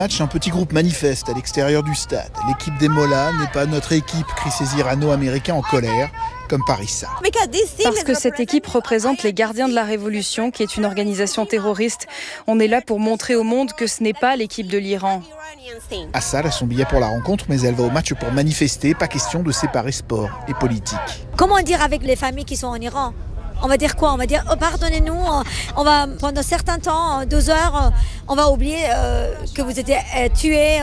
Un petit groupe manifeste à l'extérieur du stade. L'équipe des Mollahs n'est pas notre équipe, crient ces Irano-Américains en colère, comme Parissa. Parce que cette équipe représente les Gardiens de la Révolution, qui est une organisation terroriste. On est là pour montrer au monde que ce n'est pas l'équipe de l'Iran. Assad a son billet pour la rencontre, mais elle va au match pour manifester. Pas question de séparer sport et politique. Comment dire avec les familles qui sont en Iran ? On va dire quoi ? On va dire pardonnez-nous, on va pendant un certain temps, 2 heures, on va oublier que vous étiez tués.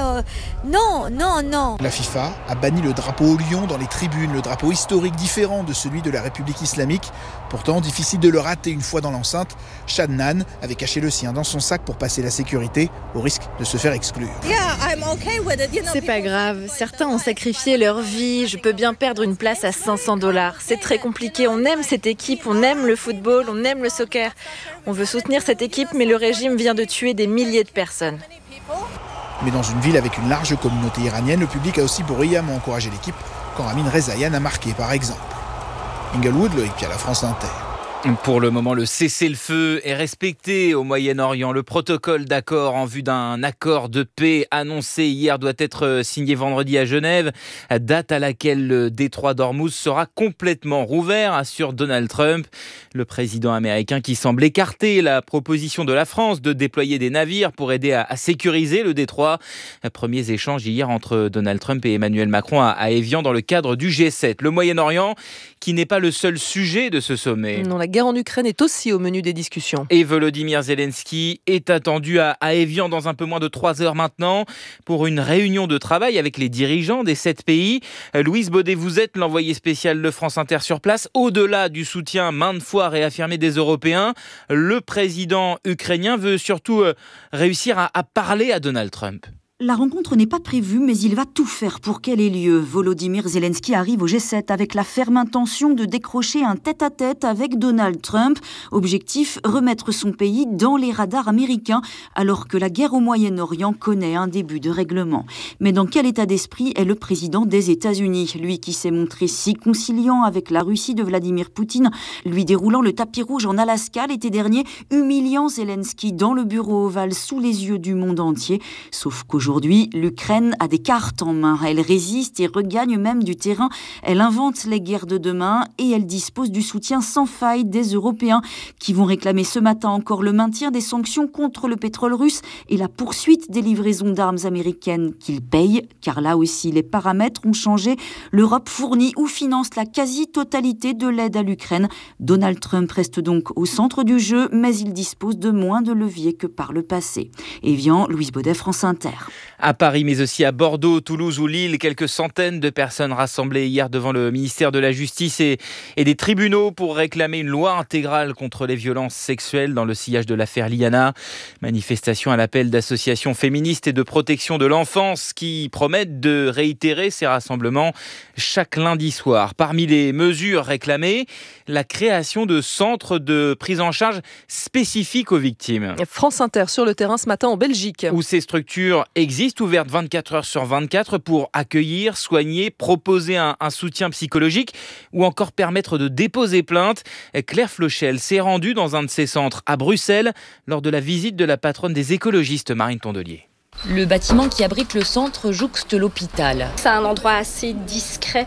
Non. La FIFA a banni le drapeau au lion dans les tribunes, le drapeau historique différent de celui de la République islamique. Pourtant, difficile de le rater une fois dans l'enceinte. Shadnan avait caché le sien dans son sac pour passer la sécurité, au risque de se faire exclure. C'est pas grave, certains ont sacrifié leur vie, je peux bien perdre une place à $500. C'est très compliqué, on aime cette équipe, on aime le football, on aime le soccer. On veut soutenir cette équipe, mais le régime vient de tuer des milliers de personnes. Mais dans une ville avec une large communauté iranienne, le public a aussi bruyamment encouragé l'équipe quand Ramin Rezaïan a marqué, par exemple. Inglewood, Loïc, à la France Inter. Pour le moment, le cessez-le-feu est respecté au Moyen-Orient. Le protocole d'accord en vue d'un accord de paix annoncé hier doit être signé vendredi à Genève, date à laquelle le détroit d'Ormuz sera complètement rouvert, assure Donald Trump. Le président américain qui semble écarter la proposition de la France de déployer des navires pour aider à sécuriser le détroit. Premiers échanges hier entre Donald Trump et Emmanuel Macron à Évian dans le cadre du G7. Le Moyen-Orient qui n'est pas le seul sujet de ce sommet. Non, la guerre en Ukraine est aussi au menu des discussions. Et Volodymyr Zelensky est attendu à Évian dans un peu moins de 3 heures maintenant pour une réunion de travail avec les dirigeants des 7 pays. Louise Baudet, vous êtes l'envoyée spéciale de France Inter sur place. Au-delà du soutien maintes fois réaffirmé des Européens, le président ukrainien veut surtout réussir à parler à Donald Trump. La rencontre n'est pas prévue, mais il va tout faire pour qu'elle ait lieu. Volodymyr Zelensky arrive au G7 avec la ferme intention de décrocher un tête-à-tête avec Donald Trump. Objectif, remettre son pays dans les radars américains, alors que la guerre au Moyen-Orient connaît un début de règlement. Mais dans quel état d'esprit est le président des États-Unis ? Lui qui s'est montré si conciliant avec la Russie de Vladimir Poutine, lui déroulant le tapis rouge en Alaska l'été dernier, humiliant Zelensky dans le bureau ovale sous les yeux du monde entier. Sauf qu'aujourd'hui, l'Ukraine a des cartes en main. Elle résiste et regagne même du terrain. Elle invente les guerres de demain et elle dispose du soutien sans faille des Européens qui vont réclamer ce matin encore le maintien des sanctions contre le pétrole russe et la poursuite des livraisons d'armes américaines qu'ils payent, car là aussi les paramètres ont changé. L'Europe fournit ou finance la quasi-totalité de l'aide à l'Ukraine. Donald Trump reste donc au centre du jeu, mais il dispose de moins de leviers que par le passé. Évian, Louise Baudet, France Inter. À Paris, mais aussi à Bordeaux, Toulouse ou Lille, quelques centaines de personnes rassemblées hier devant le ministère de la Justice et des tribunaux pour réclamer une loi intégrale contre les violences sexuelles dans le sillage de l'affaire Liana. Manifestation à l'appel d'associations féministes et de protection de l'enfance qui promettent de réitérer ces rassemblements chaque lundi soir. Parmi les mesures réclamées, la création de centres de prise en charge spécifiques aux victimes. France Inter sur le terrain ce matin en Belgique. Où ces structures existent, ouvertes 24 heures sur 24 pour accueillir, soigner, proposer un soutien psychologique ou encore permettre de déposer plainte. Claire Flochel s'est rendue dans un de ces centres à Bruxelles lors de la visite de la patronne des écologistes, Marine Tondelier. Le bâtiment qui abrite le centre jouxte l'hôpital. C'est un endroit assez discret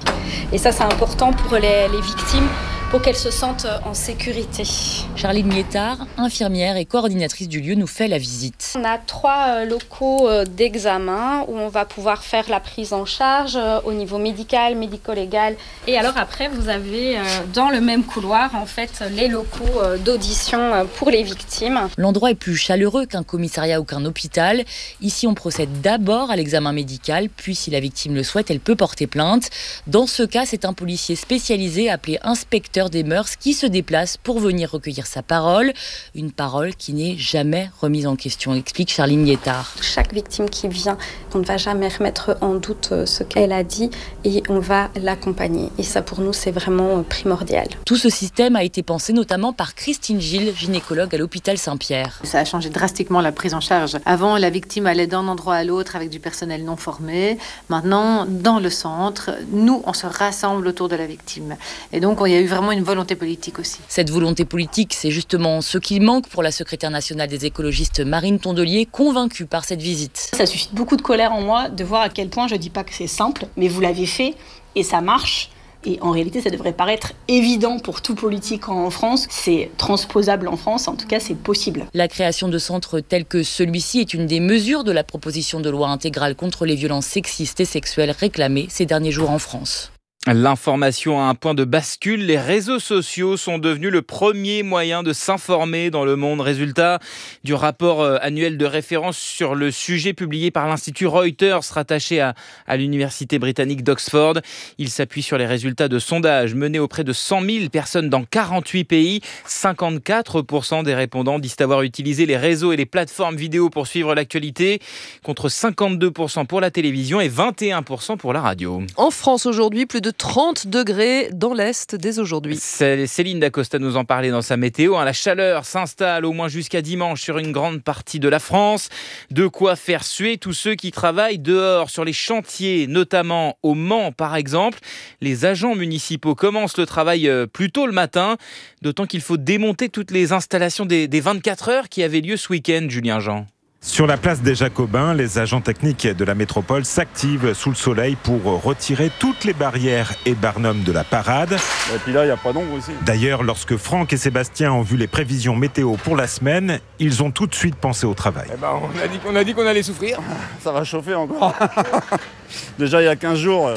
et ça c'est important pour les victimes, pour qu'elles se sentent en sécurité. Charline Liétard, infirmière et coordinatrice du lieu, nous fait la visite. On a 3 locaux d'examen où on va pouvoir faire la prise en charge au niveau médical, médico-légal. Et alors après, vous avez dans le même couloir en fait les locaux d'audition pour les victimes. L'endroit est plus chaleureux qu'un commissariat ou qu'un hôpital. Ici, on procède d'abord à l'examen médical, puis si la victime le souhaite, elle peut porter plainte. Dans ce cas, c'est un policier spécialisé appelé inspecteur des mœurs qui se déplace pour venir recueillir sa parole. Une parole qui n'est jamais remise en question, explique Charline Liétard. Chaque victime qui vient, on ne va jamais remettre en doute ce qu'elle a dit et on va l'accompagner. Et ça, pour nous, c'est vraiment primordial. Tout ce système a été pensé notamment par Christine Gilles, gynécologue à l'hôpital Saint-Pierre. Ça a changé drastiquement la prise en charge. Avant, la victime allait d'un endroit à l'autre avec du personnel non formé. Maintenant, dans le centre, nous, on se rassemble autour de la victime. Et donc, il y a eu vraiment vraiment une volonté politique aussi. Cette volonté politique, c'est justement ce qui manque pour la secrétaire nationale des écologistes Marine Tondelier, convaincue par cette visite. Ça suscite beaucoup de colère en moi de voir à quel point, je ne dis pas que c'est simple, mais vous l'avez fait et ça marche. Et en réalité, ça devrait paraître évident pour tout politique en France. C'est transposable en France, en tout cas, c'est possible. La création de centres tels que celui-ci est une des mesures de la proposition de loi intégrale contre les violences sexistes et sexuelles réclamée ces derniers jours en France. L'information a un point de bascule. Les réseaux sociaux sont devenus le premier moyen de s'informer dans le monde. Résultat du rapport annuel de référence sur le sujet publié par l'Institut Reuters rattaché à l'université britannique d'Oxford. Il s'appuie sur les résultats de sondages menés auprès de 100 000 personnes dans 48 pays. 54% des répondants disent avoir utilisé les réseaux et les plateformes vidéo pour suivre l'actualité, contre 52% pour la télévision et 21% pour la radio. En France aujourd'hui, plus de 30 degrés dans l'Est dès aujourd'hui. Céline Dacosta nous en parlait dans sa météo. La chaleur s'installe au moins jusqu'à dimanche sur une grande partie de la France. De quoi faire suer tous ceux qui travaillent dehors sur les chantiers, notamment au Mans par exemple. Les agents municipaux commencent le travail plus tôt le matin, d'autant qu'il faut démonter toutes les installations des 24 heures qui avaient lieu ce week-end, Julien Jean. Sur la place des Jacobins, les agents techniques de la métropole s'activent sous le soleil pour retirer toutes les barrières et barnums de la parade. Et puis là, il n'y a pas d'ombre aussi. D'ailleurs, lorsque Franck et Sébastien ont vu les prévisions météo pour la semaine, ils ont tout de suite pensé au travail. On a dit qu'on allait souffrir. Ça va chauffer encore. Déjà, il y a 15 jours,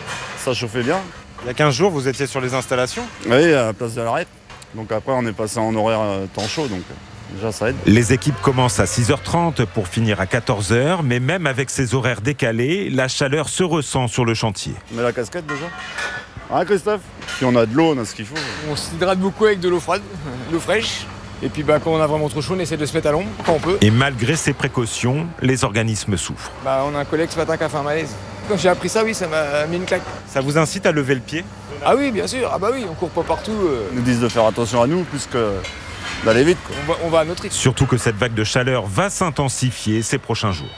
ça chauffait bien. Il y a 15 jours, vous étiez sur les installations ? Oui, à la place de l'Arrête. Donc après, on est passé en horaire temps chaud, donc déjà ça aide. Les équipes commencent à 6h30 pour finir à 14h, mais même avec ces horaires décalés, la chaleur se ressent sur le chantier. On met la casquette déjà. Hein, Christophe ? Puis on a de l'eau, on a ce qu'il faut. On s'hydrate beaucoup avec de l'eau froide, l'eau fraîche. Et puis quand on a vraiment trop chaud, on essaie de se mettre à l'ombre quand on peut. Et malgré ces précautions, les organismes souffrent. On a un collègue ce matin qui a fait un malaise. Quand j'ai appris ça, oui, ça m'a mis une claque. Ça vous incite à lever le pied ? Ah oui, bien sûr. Ah bah oui, on court pas partout. Ils nous disent de faire attention à nous plus que d'aller vite. On va à notre rythme. Surtout que cette vague de chaleur va s'intensifier ces prochains jours.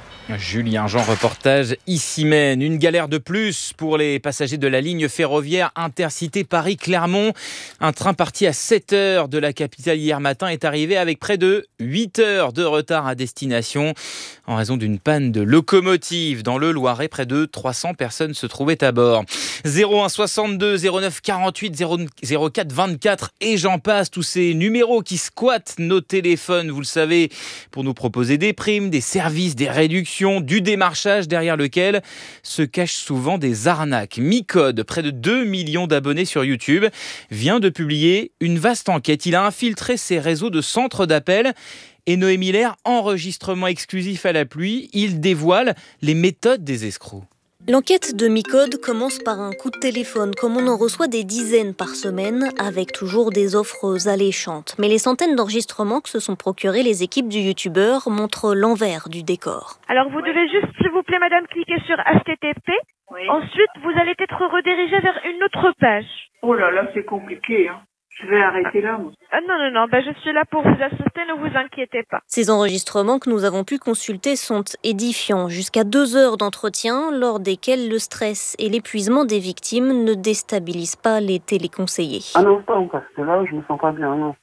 Julien Jean, reportage Issy-Maine. Une galère de plus pour les passagers de la ligne ferroviaire Intercité Paris-Clermont. Un train parti à 7h de la capitale hier matin est arrivé avec près de 8 heures de retard à destination. En raison d'une panne de locomotive dans le Loiret, près de 300 personnes se trouvaient à bord. 01 62 09 48 04 24 et j'en passe. Tous ces numéros qui squattent nos téléphones, vous le savez, pour nous proposer des primes, des services, des réductions, du démarchage derrière lequel se cachent souvent des arnaques. Micode, près de 2 millions d'abonnés sur YouTube, vient de publier une vaste enquête. Il a infiltré ses réseaux de centres d'appel. Et Noémie Lair, enregistrement exclusif à la pluie, il dévoile les méthodes des escrocs. L'enquête de Micode commence par un coup de téléphone, comme on en reçoit des dizaines par semaine, avec toujours des offres alléchantes. Mais les centaines d'enregistrements que se sont procurés les équipes du youtubeur montrent l'envers du décor. Alors vous devez juste, s'il vous plaît madame, cliquer sur HTTP. Oui. Ensuite, vous allez être redirigé vers une autre page. Oh là là, c'est compliqué, hein. Je vais arrêter là, moi. Non, je suis là pour vous assister, ne vous inquiétez pas. Ces enregistrements que nous avons pu consulter sont édifiants. Jusqu'à 2 heures d'entretien, lors desquels le stress et l'épuisement des victimes ne déstabilisent pas les téléconseillers. Ah non, pas parce que là, je me sens pas bien. Non.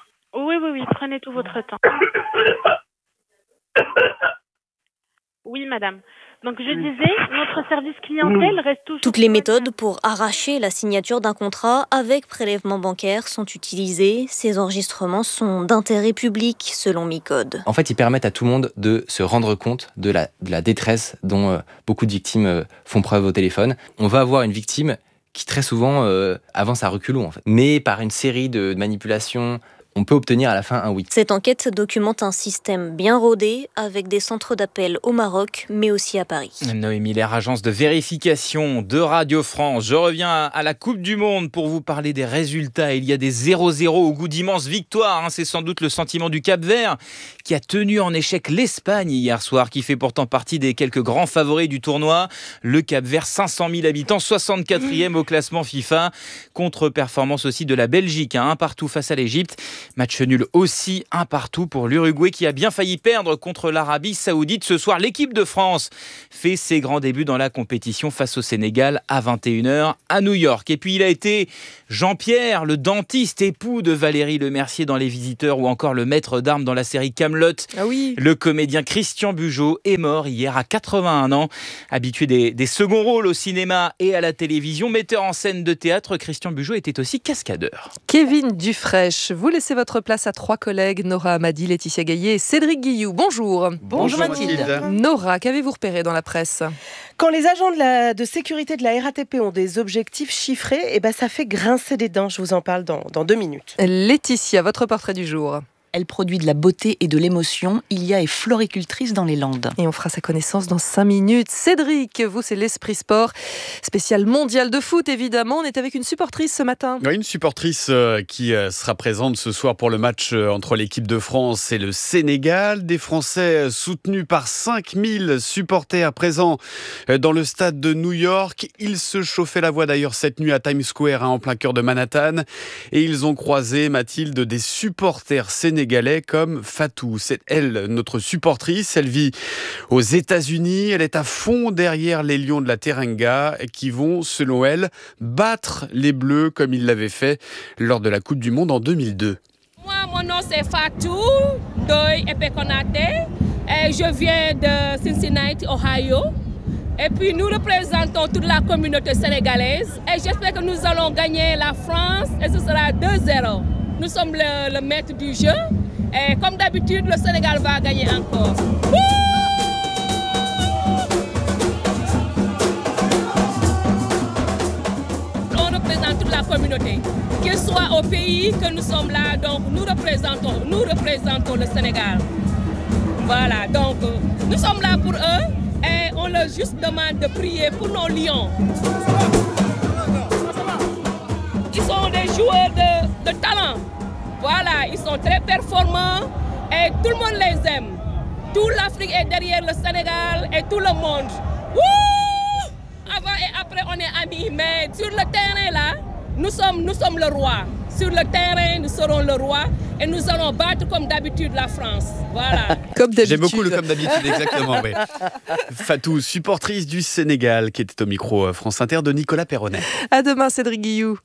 Oui, prenez tout votre temps. Oui, madame. Donc je disais, notre service clientèle reste toujours... Toutes les méthodes pour arracher la signature d'un contrat avec prélèvement bancaire sont utilisées. Ces enregistrements sont d'intérêt public selon Micode. En fait, ils permettent à tout le monde de se rendre compte de la détresse dont beaucoup de victimes font preuve au téléphone. On va avoir une victime qui très souvent avance à reculons, en fait. Mais par une série de manipulations, on peut obtenir à la fin un oui. Cette enquête documente un système bien rodé avec des centres d'appel au Maroc, mais aussi à Paris. Noémie Lair, agence de vérification de Radio France. Je reviens à la Coupe du Monde pour vous parler des résultats. Il y a des 0-0 au goût d'immenses victoires. C'est sans doute le sentiment du Cap-Vert qui a tenu en échec l'Espagne hier soir, qui fait pourtant partie des quelques grands favoris du tournoi. Le Cap-Vert, 500 000 habitants, 64e au classement FIFA. Contre-performance aussi de la Belgique, un partout face à l'Égypte. Match nul aussi, 1-1 pour l'Uruguay qui a bien failli perdre contre l'Arabie Saoudite. Ce soir, l'équipe de France fait ses grands débuts dans la compétition face au Sénégal à 21h à New York. Et puis il a été Jean-Pierre, le dentiste, époux de Valérie Lemercier dans Les Visiteurs ou encore le maître d'armes dans la série Kaamelott. Ah oui. Le comédien Christian Bugeaud est mort hier à 81 ans. Habitué des seconds rôles au cinéma et à la télévision, metteur en scène de théâtre, Christian Bugeaud était aussi cascadeur. Kevin Dufraîche, vous laissez votre place à 3 collègues, Nora Amadi, Laetitia Gaillet et Cédric Guilloux. Bonjour. Bonjour Mathilde. Nora, qu'avez-vous repéré dans la presse ? Quand les agents de sécurité de la RATP ont des objectifs chiffrés, ça fait grincer des dents. Je vous en parle dans 2 minutes. Laetitia, votre portrait du jour. Elle produit de la beauté et de l'émotion. Ilia est floricultrice dans les Landes. Et on fera sa connaissance dans 5 minutes. Cédric, vous, c'est l'Esprit Sport. Spécial mondial de foot, évidemment. On est avec une supportrice ce matin. Oui, une supportrice qui sera présente ce soir pour le match entre l'équipe de France et le Sénégal. Des Français soutenus par 5000 supporters présents dans le stade de New York. Ils se chauffaient la voix d'ailleurs cette nuit à Times Square, en plein cœur de Manhattan. Et ils ont croisé, Mathilde, des supporters sénégalais comme Fatou. C'est elle, notre supportrice. Elle vit aux États-Unis. Elle est à fond derrière les Lions de la Teranga qui vont, selon elle, battre les Bleus comme ils l'avaient fait lors de la Coupe du Monde en 2002. Moi, mon nom c'est Fatou Ndoye Epekonate. Je viens de Cincinnati, Ohio. Et puis nous représentons toute la communauté sénégalaise. Et j'espère que nous allons gagner la France et ce sera 2-0. Nous sommes le maître du jeu et comme d'habitude, le Sénégal va gagner encore. On représente toute la communauté, qu'il soit au pays que nous sommes là, donc nous représentons le Sénégal. Voilà, donc nous sommes là pour eux et on leur juste demande de prier pour nos lions. Ils sont des joueurs de talent. Voilà, ils sont très performants et tout le monde les aime. Toute l'Afrique est derrière le Sénégal et tout le monde. Wouh! Avant et après, on est amis, mais sur le terrain là, nous sommes le roi. Sur le terrain, nous serons le roi et nous allons battre comme d'habitude la France. Voilà. Comme d'habitude. J'aime beaucoup le comme d'habitude, exactement. Oui. Fatou, supportrice du Sénégal, qui était au micro France Inter de Nicolas Perronnet. À demain, Cédric Guilloux.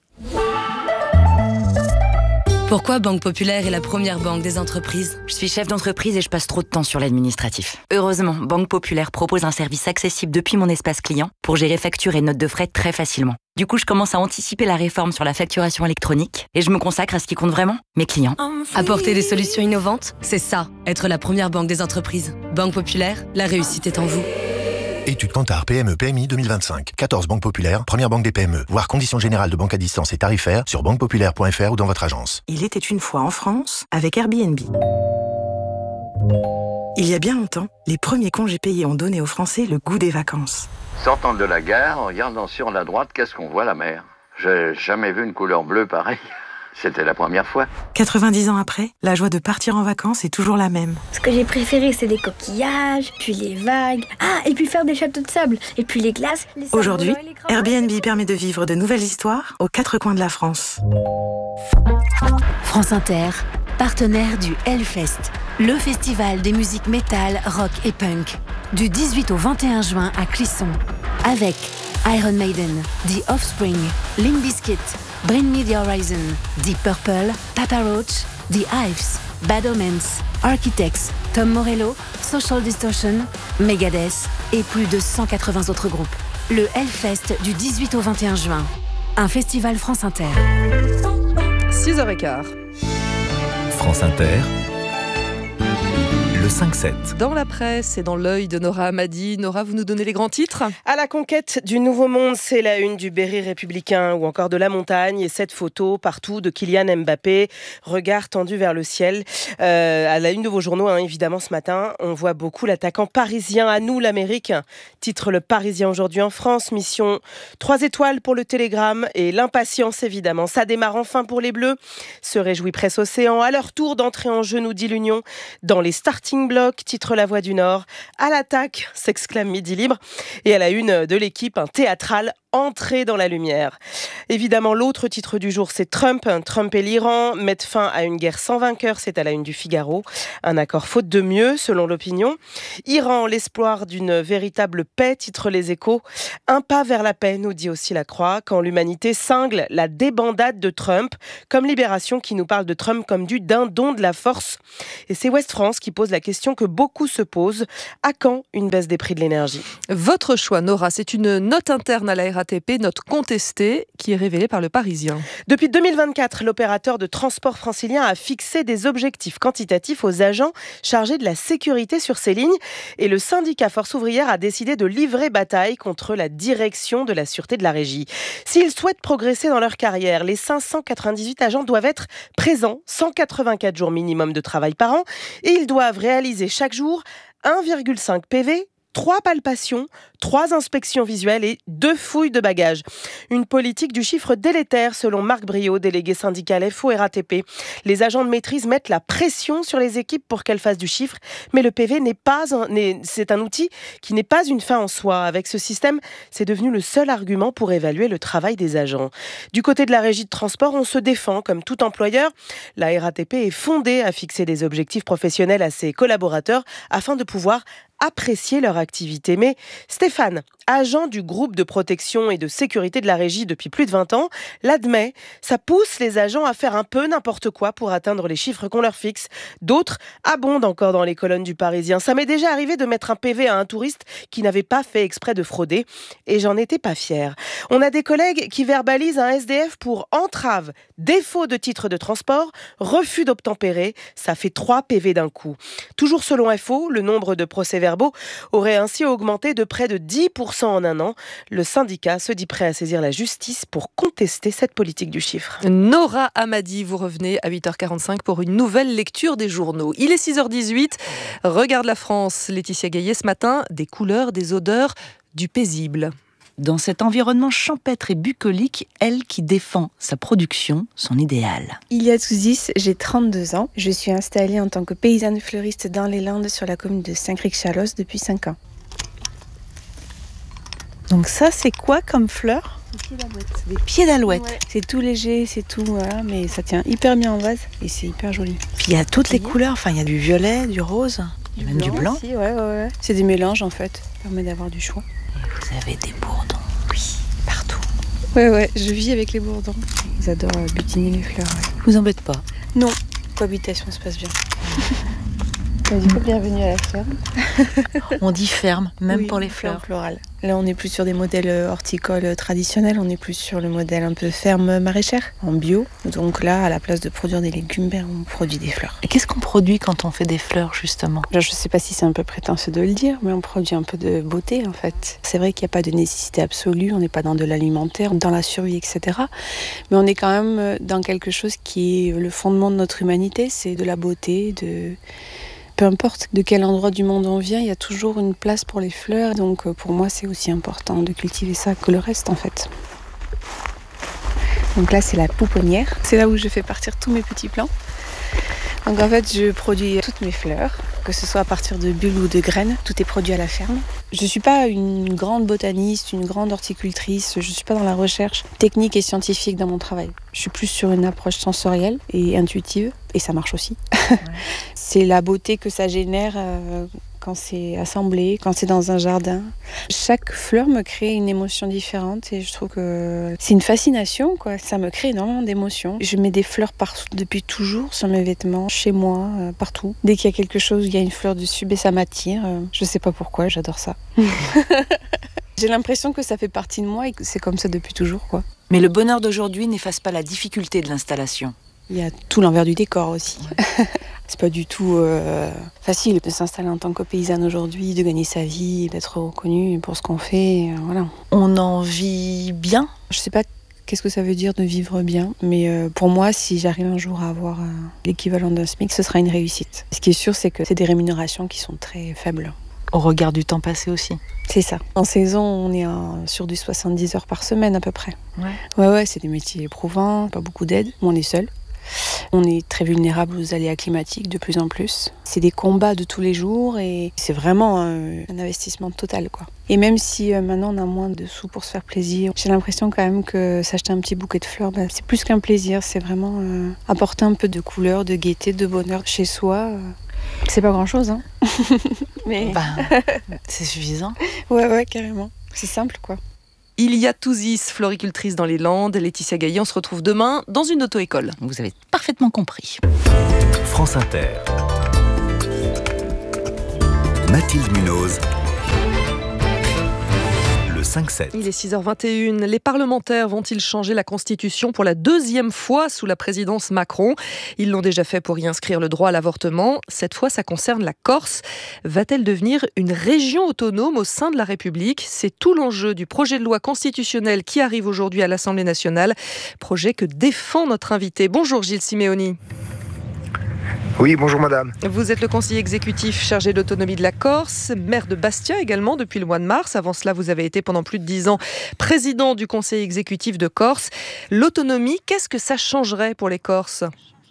Pourquoi Banque Populaire est la première banque des entreprises ? Je suis chef d'entreprise et je passe trop de temps sur l'administratif. Heureusement, Banque Populaire propose un service accessible depuis mon espace client pour gérer factures et notes de frais très facilement. Du coup, je commence à anticiper la réforme sur la facturation électronique et je me consacre à ce qui compte vraiment, mes clients. Apporter des solutions innovantes, c'est ça, être la première banque des entreprises. Banque Populaire, la réussite est en vous. Étude Kantar PME PMI 2025. 14 banques populaires, première banque des PME. Voir conditions générales de banque à distance et tarifaires sur banquepopulaire.fr ou dans votre agence. Il était une fois en France avec Airbnb. Il y a bien longtemps, les premiers congés payés ont donné aux Français le goût des vacances. Sortant de la gare, en regardant sur la droite, qu'est-ce qu'on voit, la mer? J'ai jamais vu une couleur bleue pareille. C'était la première fois. 90 ans après, la joie de partir en vacances est toujours la même. Ce que j'ai préféré, c'est les coquillages, puis les vagues. Ah, et puis faire des châteaux de sable, et puis les glaces. Aujourd'hui, Airbnb permet de vivre de nouvelles histoires aux 4 coins de la France. France Inter, partenaire du Hellfest, le festival des musiques métal, rock et punk, du 18 au 21 juin à Clisson, avec Iron Maiden, The Offspring, Limp Bizkit, Bring Me The Horizon, Deep Purple, Papa Roach, The Hives, Bad Omens, Architects, Tom Morello, Social Distortion, Megadeth et plus de 180 autres groupes. Le Hellfest du 18 au 21 juin. Un festival France Inter. 6h15. France Inter. Le 5-7. Dans la presse et dans l'œil de Nora Amadi. Nora, vous nous donnez les grands titres ? À la conquête du Nouveau Monde, c'est la une du Berry républicain ou encore de La Montagne. Et cette photo partout de Kylian Mbappé, regard tendu vers le ciel. À la une de vos journaux, évidemment, ce matin, on voit beaucoup l'attaquant parisien. À nous, l'Amérique. Titre Le Parisien aujourd'hui en France. Mission 3 étoiles pour le Télégramme et l'impatience, évidemment. Ça démarre enfin pour les Bleus. Se réjouit Presse Océan. À leur tour d'entrer en jeu, nous dit l'Union, dans les starting bloc, titre La Voix du Nord. À l'attaque, s'exclame Midi Libre. Et à la une de l'équipe, un théâtral entrer dans la lumière. Évidemment, l'autre titre du jour, c'est Trump. Trump et l'Iran mettent fin à une guerre sans vainqueur, c'est à la une du Figaro. Un accord faute de mieux, selon l'opinion. Iran, l'espoir d'une véritable paix, titre Les Échos. Un pas vers la paix, nous dit aussi La Croix, quand l'humanité cingle la débandade de Trump, comme Libération qui nous parle de Trump comme du dindon de la force. Et c'est Ouest France qui pose la question que beaucoup se posent. À quand une baisse des prix de l'énergie ? Votre choix, Nora, c'est une note interne à la RATP, note contestée, qui est révélée par Le Parisien. Depuis 2024, l'opérateur de transport francilien a fixé des objectifs quantitatifs aux agents chargés de la sécurité sur ces lignes. Et le syndicat Force ouvrière a décidé de livrer bataille contre la direction de la sûreté de la régie. S'ils souhaitent progresser dans leur carrière, les 598 agents doivent être présents 184 jours minimum de travail par an et ils doivent réaliser chaque jour 1,5 PV, 3 palpations, 3 inspections visuelles et 2 fouilles de bagages. Une politique du chiffre délétère selon Marc Briot, délégué syndical FO RATP. Les agents de maîtrise mettent la pression sur les équipes pour qu'elles fassent du chiffre, mais le PV c'est un outil qui n'est pas une fin en soi. Avec ce système, c'est devenu le seul argument pour évaluer le travail des agents. Du côté de la régie de transport, on se défend comme tout employeur. La RATP est fondée à fixer des objectifs professionnels à ses collaborateurs afin de pouvoir apprécier leur activité. Mais Stéphane, agent du groupe de protection et de sécurité de la régie depuis plus de 20 ans, l'admet, ça pousse les agents à faire un peu n'importe quoi pour atteindre les chiffres qu'on leur fixe. D'autres abondent encore dans les colonnes du Parisien. Ça m'est déjà arrivé de mettre un PV à un touriste qui n'avait pas fait exprès de frauder et j'en étais pas fière. On a des collègues qui verbalisent un SDF pour entrave, défaut de titre de transport, refus d'obtempérer. Ça fait 3 PV d'un coup. Toujours selon FO, le nombre de procès-verbaux aurait ainsi augmenté de près de 10% en un an. Le syndicat se dit prêt à saisir la justice pour contester cette politique du chiffre. Nora Hamadi, vous revenez à 8h45 pour une nouvelle lecture des journaux. Il est 6h18. Regarde la France. Laetitia Gaillet ce matin, des couleurs, des odeurs, du paisible. Dans cet environnement champêtre et bucolique, elle qui défend sa production, son idéal. Ilia Touzis, j'ai 32 ans. Je suis installée en tant que paysanne fleuriste dans les Landes sur la commune de Saint-Cricq-Chalos depuis 5 ans. Donc ça, c'est quoi comme fleur ? Des pieds d'alouette. Ouais. C'est tout léger, c'est tout, voilà, mais ça tient hyper bien en vase et c'est hyper joli. Puis il y a toutes les couleurs, enfin il y a du violet, du rose, même du blanc. Aussi, ouais. C'est des mélanges en fait, ça permet d'avoir du choix. Vous avez des bourdons. Oui, partout. Ouais, je vis avec les bourdons. Ils adorent butiner les fleurs. Ouais. Vous embêtez pas ? Non, cohabitation se passe bien. Du coup, bienvenue à la ferme. On dit ferme, même oui, pour les fleurs. Florales. Là, on n'est plus sur des modèles horticoles traditionnels, on est plus sur le modèle un peu ferme maraîchère, en bio. Donc là, à la place de produire des légumes, on produit des fleurs. Et qu'est-ce qu'on produit quand on fait des fleurs, justement ? Je ne sais pas si c'est un peu prétentieux de le dire, mais on produit un peu de beauté, en fait. C'est vrai qu'il n'y a pas de nécessité absolue, on n'est pas dans de l'alimentaire, dans la survie, etc. Mais on est quand même dans quelque chose qui est le fondement de notre humanité, c'est de la beauté, peu importe de quel endroit du monde on vient, il y a toujours une place pour les fleurs. Donc pour moi, c'est aussi important de cultiver ça que le reste en fait. Donc là, c'est la pouponnière. C'est là où je fais partir tous mes petits plants. Donc en fait, je produis toutes mes fleurs, que ce soit à partir de bulles ou de graines. Tout est produit à la ferme. Je ne suis pas une grande botaniste, une grande horticultrice. Je ne suis pas dans la recherche technique et scientifique dans mon travail. Je suis plus sur une approche sensorielle et intuitive. Et ça marche aussi. Ouais. C'est la beauté que ça génère quand c'est assemblé, quand c'est dans un jardin. Chaque fleur me crée une émotion différente et je trouve que c'est une fascination, quoi. Ça me crée énormément d'émotions. Je mets des fleurs partout depuis toujours, sur mes vêtements, chez moi, partout. Dès qu'il y a quelque chose où il y a une fleur dessus, ça m'attire. Je sais pas pourquoi, j'adore ça. J'ai l'impression que ça fait partie de moi et que c'est comme ça depuis toujours, quoi. Mais le bonheur d'aujourd'hui n'efface pas la difficulté de l'installation. Il y a tout l'envers du décor aussi. Ouais. C'est pas du tout facile de s'installer en tant que paysanne aujourd'hui, de gagner sa vie, d'être reconnue pour ce qu'on fait. Voilà. On en vit bien ? Je sais pas qu'est-ce que ça veut dire de vivre bien, mais pour moi, si j'arrive un jour à avoir l'équivalent d'un SMIC, ce sera une réussite. Ce qui est sûr, c'est que c'est des rémunérations qui sont très faibles. Au regard du temps passé aussi. C'est ça. En saison, on est sur du 70 heures par semaine à peu près. Ouais, c'est des métiers éprouvants, pas beaucoup d'aide, on est seul. On est très vulnérable aux aléas climatiques de plus en plus. C'est des combats de tous les jours et c'est vraiment un investissement total, quoi. Et même si maintenant on a moins de sous pour se faire plaisir, j'ai l'impression quand même que s'acheter un petit bouquet de fleurs, c'est plus qu'un plaisir. C'est vraiment apporter un peu de couleur, de gaieté, de bonheur chez soi. C'est pas grand-chose, hein. Mais c'est suffisant. Ouais, carrément. C'est simple, quoi. Ilia Touzis, floricultrice dans les Landes. Laetitia Gaillet, on se retrouve demain dans une auto-école. Vous avez parfaitement compris. France Inter. Mathilde Munoz. Le 5-7. Il est 6h21. Les parlementaires vont-ils changer la Constitution pour la deuxième fois sous la présidence Macron ? Ils l'ont déjà fait pour y inscrire le droit à l'avortement. Cette fois, ça concerne la Corse. Va-t-elle devenir une région autonome au sein de la République ? C'est tout l'enjeu du projet de loi constitutionnelle qui arrive aujourd'hui à l'Assemblée nationale. Projet que défend notre invité. Bonjour Gilles Simeoni. Oui, bonjour madame. Vous êtes le conseiller exécutif chargé de l'autonomie de la Corse, maire de Bastia également depuis le mois de mars. Avant cela, vous avez été pendant plus de 10 ans président du conseil exécutif de Corse. L'autonomie, qu'est-ce que ça changerait pour les Corses ?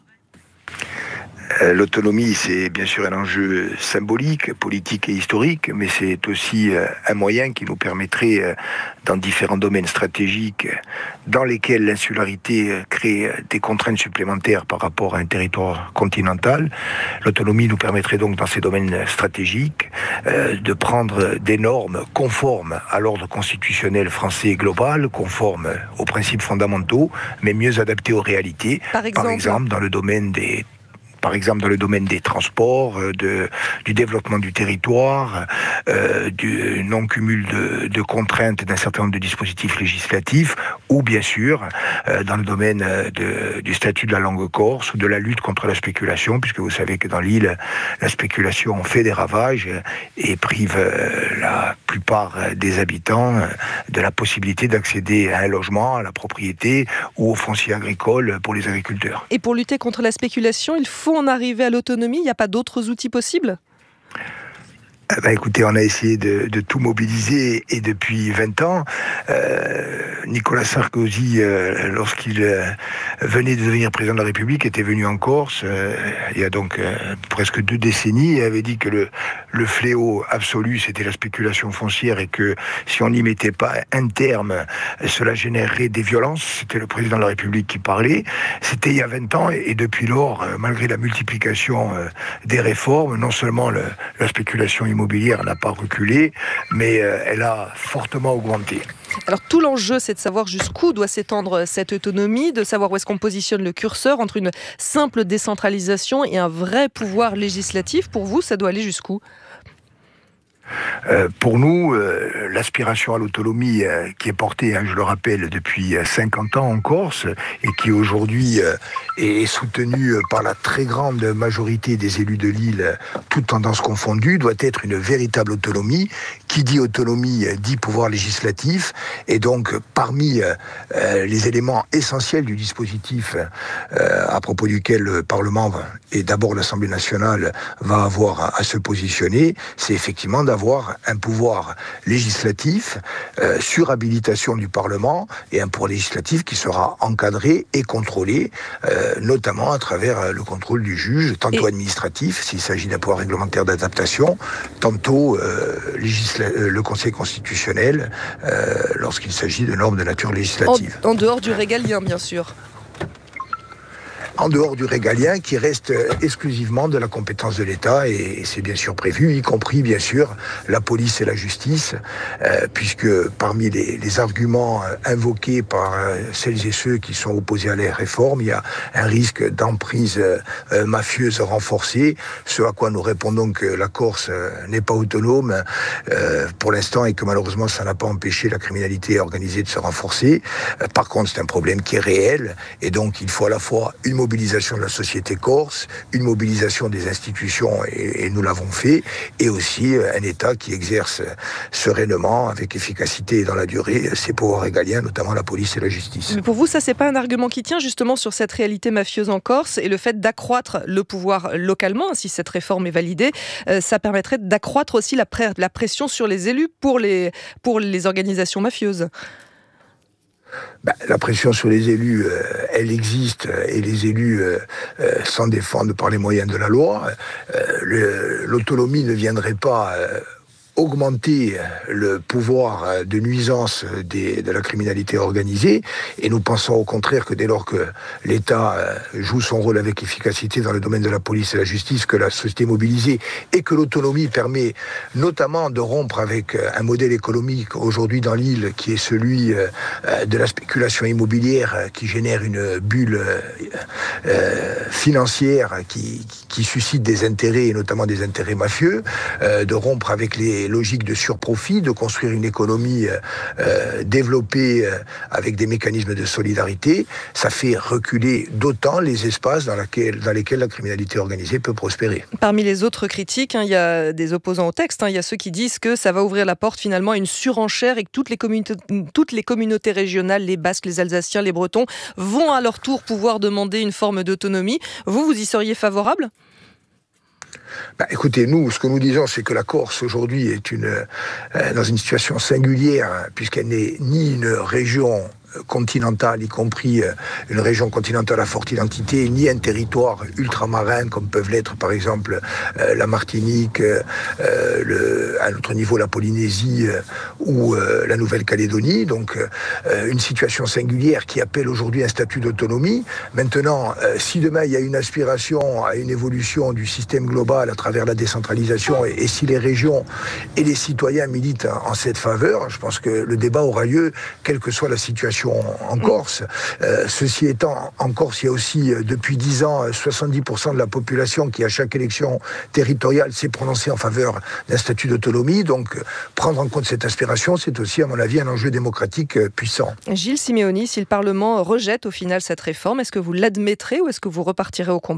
L'autonomie, c'est bien sûr un enjeu symbolique, politique et historique, mais c'est aussi un moyen qui nous permettrait, dans différents domaines stratégiques, dans lesquels l'insularité crée des contraintes supplémentaires par rapport à un territoire continental. L'autonomie nous permettrait donc, dans ces domaines stratégiques, de prendre des normes conformes à l'ordre constitutionnel français global, conformes aux principes fondamentaux, mais mieux adaptées aux réalités. Par exemple dans le domaine des transports, du développement du territoire, du non-cumul de contraintes d'un certain nombre de dispositifs législatifs, ou bien sûr dans le domaine du statut de la langue corse ou de la lutte contre la spéculation, puisque vous savez que dans l'île, la spéculation fait des ravages et prive la plupart des habitants de la possibilité d'accéder à un logement, à la propriété ou au foncier agricole pour les agriculteurs. Et pour lutter contre la spéculation, il faut en arriver à l'autonomie, il n'y a pas d'autres outils possibles ? Écoutez, on a essayé de tout mobiliser et depuis 20 ans, Nicolas Sarkozy, lorsqu'il venait de devenir président de la République, était venu en Corse, il y a donc presque 2 décennies, et avait dit que le fléau absolu, c'était la spéculation foncière et que si on n'y mettait pas un terme, cela générerait des violences. C'était le président de la République qui parlait. C'était il y a 20 ans et depuis lors, malgré la multiplication des réformes, non seulement la spéculation immobilière n'a pas reculé, mais elle a fortement augmenté. Alors tout l'enjeu, c'est de savoir jusqu'où doit s'étendre cette autonomie, de savoir où est-ce qu'on positionne le curseur entre une simple décentralisation et un vrai pouvoir législatif. Pour vous, ça doit aller jusqu'où ? Pour nous, l'aspiration à l'autonomie qui est portée, je le rappelle, depuis 50 ans en Corse et qui aujourd'hui est soutenue par la très grande majorité des élus de l'île, toutes tendances confondues, doit être une véritable autonomie. Qui dit autonomie dit pouvoir législatif, et donc parmi les éléments essentiels du dispositif à propos duquel le Parlement et d'abord l'Assemblée nationale va avoir à se positionner, c'est effectivement d'avoir un pouvoir législatif sur habilitation du Parlement et un pouvoir législatif qui sera encadré et contrôlé, notamment à travers le contrôle du juge, tantôt administratif, s'il s'agit d'un pouvoir réglementaire d'adaptation, tantôt le Conseil constitutionnel, lorsqu'il s'agit de normes de nature législative. En dehors du régalien, bien sûr. En dehors du régalien, qui reste exclusivement de la compétence de l'État, et c'est bien sûr prévu, y compris bien sûr la police et la justice, puisque parmi les arguments invoqués par celles et ceux qui sont opposés à la réforme, il y a un risque d'emprise mafieuse renforcée, ce à quoi nous répondons que la Corse n'est pas autonome pour l'instant et que malheureusement ça n'a pas empêché la criminalité organisée de se renforcer. Par contre, c'est un problème qui est réel, et donc il faut à la fois une mobilisation de la société corse, une mobilisation des institutions, et nous l'avons fait, et aussi un État qui exerce sereinement, avec efficacité et dans la durée, ses pouvoirs régaliens, notamment la police et la justice. Mais pour vous, ça, c'est pas un argument qui tient justement sur cette réalité mafieuse en Corse, et le fait d'accroître le pouvoir localement, si cette réforme est validée, ça permettrait d'accroître aussi la pression sur les élus pour les organisations mafieuses. La pression sur les élus, elle existe et les élus s'en défendent par les moyens de la loi. L'autonomie ne viendrait pas augmenter le pouvoir de nuisance de la criminalité organisée, et nous pensons au contraire que dès lors que l'État joue son rôle avec efficacité dans le domaine de la police et la justice, que la société est mobilisée et que l'autonomie permet notamment de rompre avec un modèle économique aujourd'hui dans l'île qui est celui de la spéculation immobilière qui génère une bulle financière qui suscite des intérêts et notamment des intérêts mafieux, de rompre avec les logiques de surprofit, de construire une économie développée avec des mécanismes de solidarité. Ça fait reculer d'autant les espaces dans lesquels la criminalité organisée peut prospérer. Parmi les autres critiques, il y a des opposants au texte. Il y a ceux qui disent que ça va ouvrir la porte finalement à une surenchère et que toutes les communautés régionales, les Basques, les Alsaciens, les Bretons, vont à leur tour pouvoir demander une forme d'autonomie. Vous y seriez favorable ? Écoutez, nous, ce que nous disons, c'est que la Corse, aujourd'hui, est dans une situation singulière, puisqu'elle n'est ni une région continentale, y compris une région continentale à forte identité, ni un territoire ultramarin, comme peuvent l'être, par exemple, la Martinique, à notre niveau, la Polynésie ou la Nouvelle-Calédonie. Donc, une situation singulière qui appelle aujourd'hui un statut d'autonomie. Maintenant, si demain, il y a une aspiration à une évolution du système global à travers la décentralisation, et si les régions et les citoyens militent en cette faveur, je pense que le débat aura lieu, quelle que soit la situation en Corse. Ceci étant, en Corse, il y a aussi, depuis 10 ans, 70% de la population qui, à chaque élection territoriale, s'est prononcée en faveur d'un statut d'autonomie. Donc, prendre en compte cette aspiration, c'est aussi, à mon avis, un enjeu démocratique puissant. Gilles Simeoni, si le Parlement rejette au final cette réforme, est-ce que vous l'admettrez ou est-ce que vous repartirez au combat ?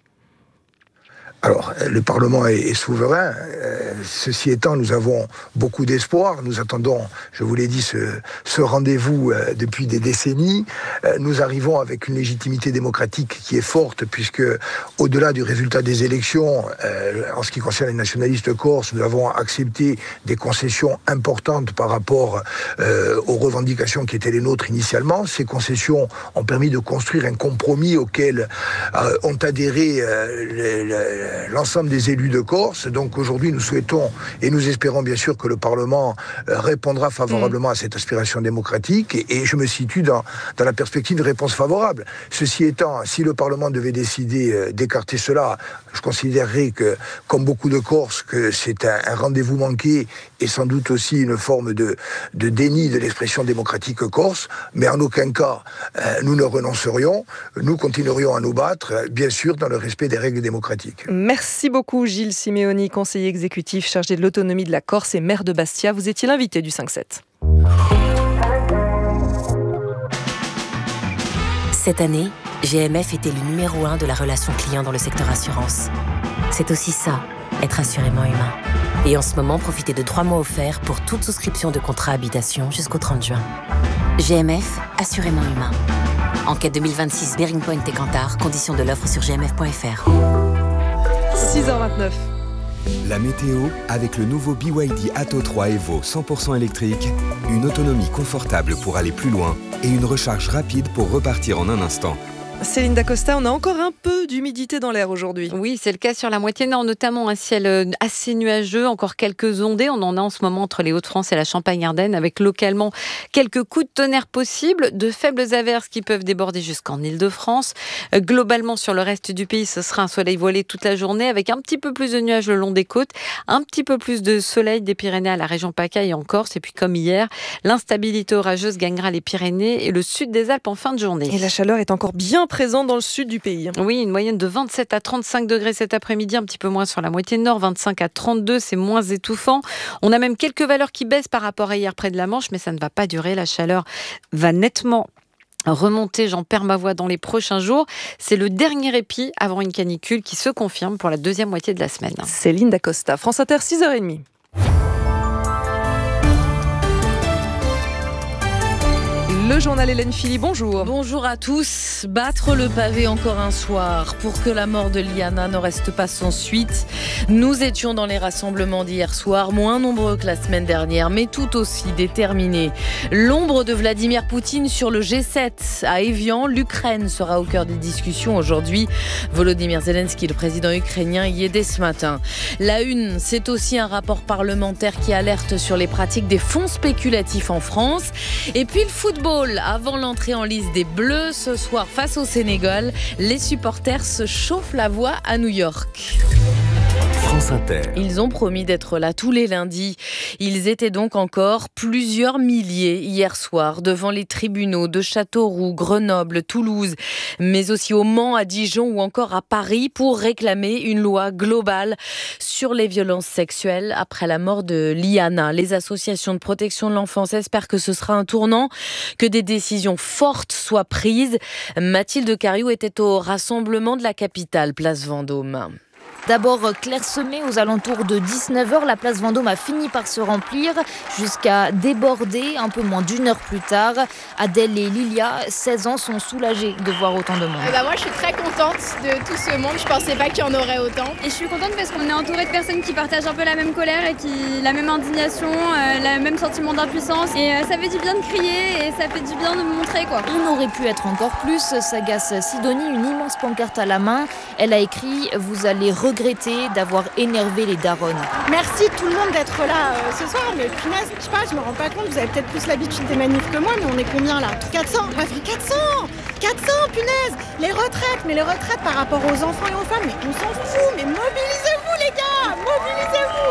Alors, le Parlement est souverain. Ceci étant, nous avons beaucoup d'espoir. Nous attendons, je vous l'ai dit, ce rendez-vous depuis des décennies. Nous arrivons avec une légitimité démocratique qui est forte, puisque, au-delà du résultat des élections, en ce qui concerne les nationalistes corses, nous avons accepté des concessions importantes par rapport aux revendications qui étaient les nôtres initialement. Ces concessions ont permis de construire un compromis auquel ont adhéré l'ensemble des élus de Corse. Donc aujourd'hui, nous souhaitons et nous espérons bien sûr que le Parlement répondra favorablement à cette aspiration démocratique, et je me situe dans la perspective de réponse favorable. Ceci étant, si le Parlement devait décider d'écarter cela, je considérerais que, comme beaucoup de Corses, que c'est un rendez-vous manqué et sans doute aussi une forme de déni de l'expression démocratique corse, mais en aucun cas nous ne renoncerions, nous continuerions à nous battre, bien sûr dans le respect des règles démocratiques. Merci beaucoup Gilles Simeoni, conseiller exécutif chargé de l'autonomie de la Corse et maire de Bastia. Vous étiez l'invité du 5-7. Cette année, GMF était le numéro 1 de la relation client dans le secteur assurance. C'est aussi ça, être assurément humain. Et en ce moment, profitez de 3 mois offerts pour toute souscription de contrat habitation jusqu'au 30 juin. GMF, assurément humain. Enquête 2026 Bearing Point et Cantar, conditions de l'offre sur gmf.fr. 6h29. La météo avec le nouveau BYD Atto 3 Evo 100% électrique, une autonomie confortable pour aller plus loin et une recharge rapide pour repartir en un instant. Céline Dacosta, on a encore un peu d'humidité dans l'air aujourd'hui. Oui, c'est le cas sur la moitié nord, notamment un ciel assez nuageux, encore quelques ondées. On en a en ce moment entre les Hauts-de-France et la Champagne-Ardenne, avec localement quelques coups de tonnerre possibles, de faibles averses qui peuvent déborder jusqu'en Île-de-France. Globalement, sur le reste du pays, ce sera un soleil voilé toute la journée, avec un petit peu plus de nuages le long des côtes, un petit peu plus de soleil des Pyrénées à la région PACA et en Corse. Et puis, comme hier, l'instabilité orageuse gagnera les Pyrénées et le sud des Alpes en fin de journée. Et la chaleur est encore bien présent dans le sud du pays. Oui, une moyenne de 27 à 35 degrés cet après-midi, un petit peu moins sur la moitié nord, 25 à 32, c'est moins étouffant. On a même quelques valeurs qui baissent par rapport à hier près de la Manche, mais ça ne va pas durer. La chaleur va nettement remonter, j'en perds ma voix, dans les prochains jours. C'est le dernier répit avant une canicule qui se confirme pour la deuxième moitié de la semaine. Céline Dacosta, France Inter, 6h30. Le journal Hélène Philly, bonjour. Bonjour à tous. Battre le pavé encore un soir pour que la mort de Liana ne reste pas sans suite. Nous étions dans les rassemblements d'hier soir, moins nombreux que la semaine dernière, mais tout aussi déterminés. L'ombre de Vladimir Poutine sur le G7 à Évian. L'Ukraine sera au cœur des discussions aujourd'hui. Volodymyr Zelensky, le président ukrainien, y est dès ce matin. La une, c'est aussi un rapport parlementaire qui alerte sur les pratiques des fonds spéculatifs en France. Et puis le football, avant l'entrée en lice des Bleus ce soir face au Sénégal, les supporters se chauffent la voix à New York. France Inter. Ils ont promis d'être là tous les lundis. Ils étaient donc encore plusieurs milliers hier soir devant les tribunaux de Châteauroux, Grenoble, Toulouse, mais aussi au Mans, à Dijon ou encore à Paris pour réclamer une loi globale sur les violences sexuelles après la mort de Liana. Les associations de protection de l'enfance espèrent que ce sera un tournant, que des décisions fortes soient prises. Mathilde Cariou était au rassemblement de la capitale, place Vendôme. D'abord clairsemée aux alentours de 19h, la place Vendôme a fini par se remplir jusqu'à déborder un peu moins d'une heure plus tard. Adèle et Lilia, 16 ans, sont soulagées de voir autant de monde. Moi je suis très contente de tout ce monde, je pensais pas qu'il y en aurait autant. Et je suis contente parce qu'on est entouré de personnes qui partagent un peu la même colère et la même indignation, le même sentiment d'impuissance. Et ça fait du bien de crier et ça fait du bien de me montrer quoi. On aurait pu être encore plus, s'agace Sidonie, une immense pancarte à la main. Elle a écrit « Vous allez regretter d'avoir énervé les daronnes ». Merci tout le monde d'être là ce soir, mais punaise, je sais pas, je me rends pas compte, vous avez peut-être plus l'habitude des manifs que moi, mais on est combien là ? 400 ? Ouais, 400 ! 400, punaise ! Les retraites par rapport aux enfants et aux femmes, mais on s'en fout, mais mobilisez-vous les gars, mobilisez-vous !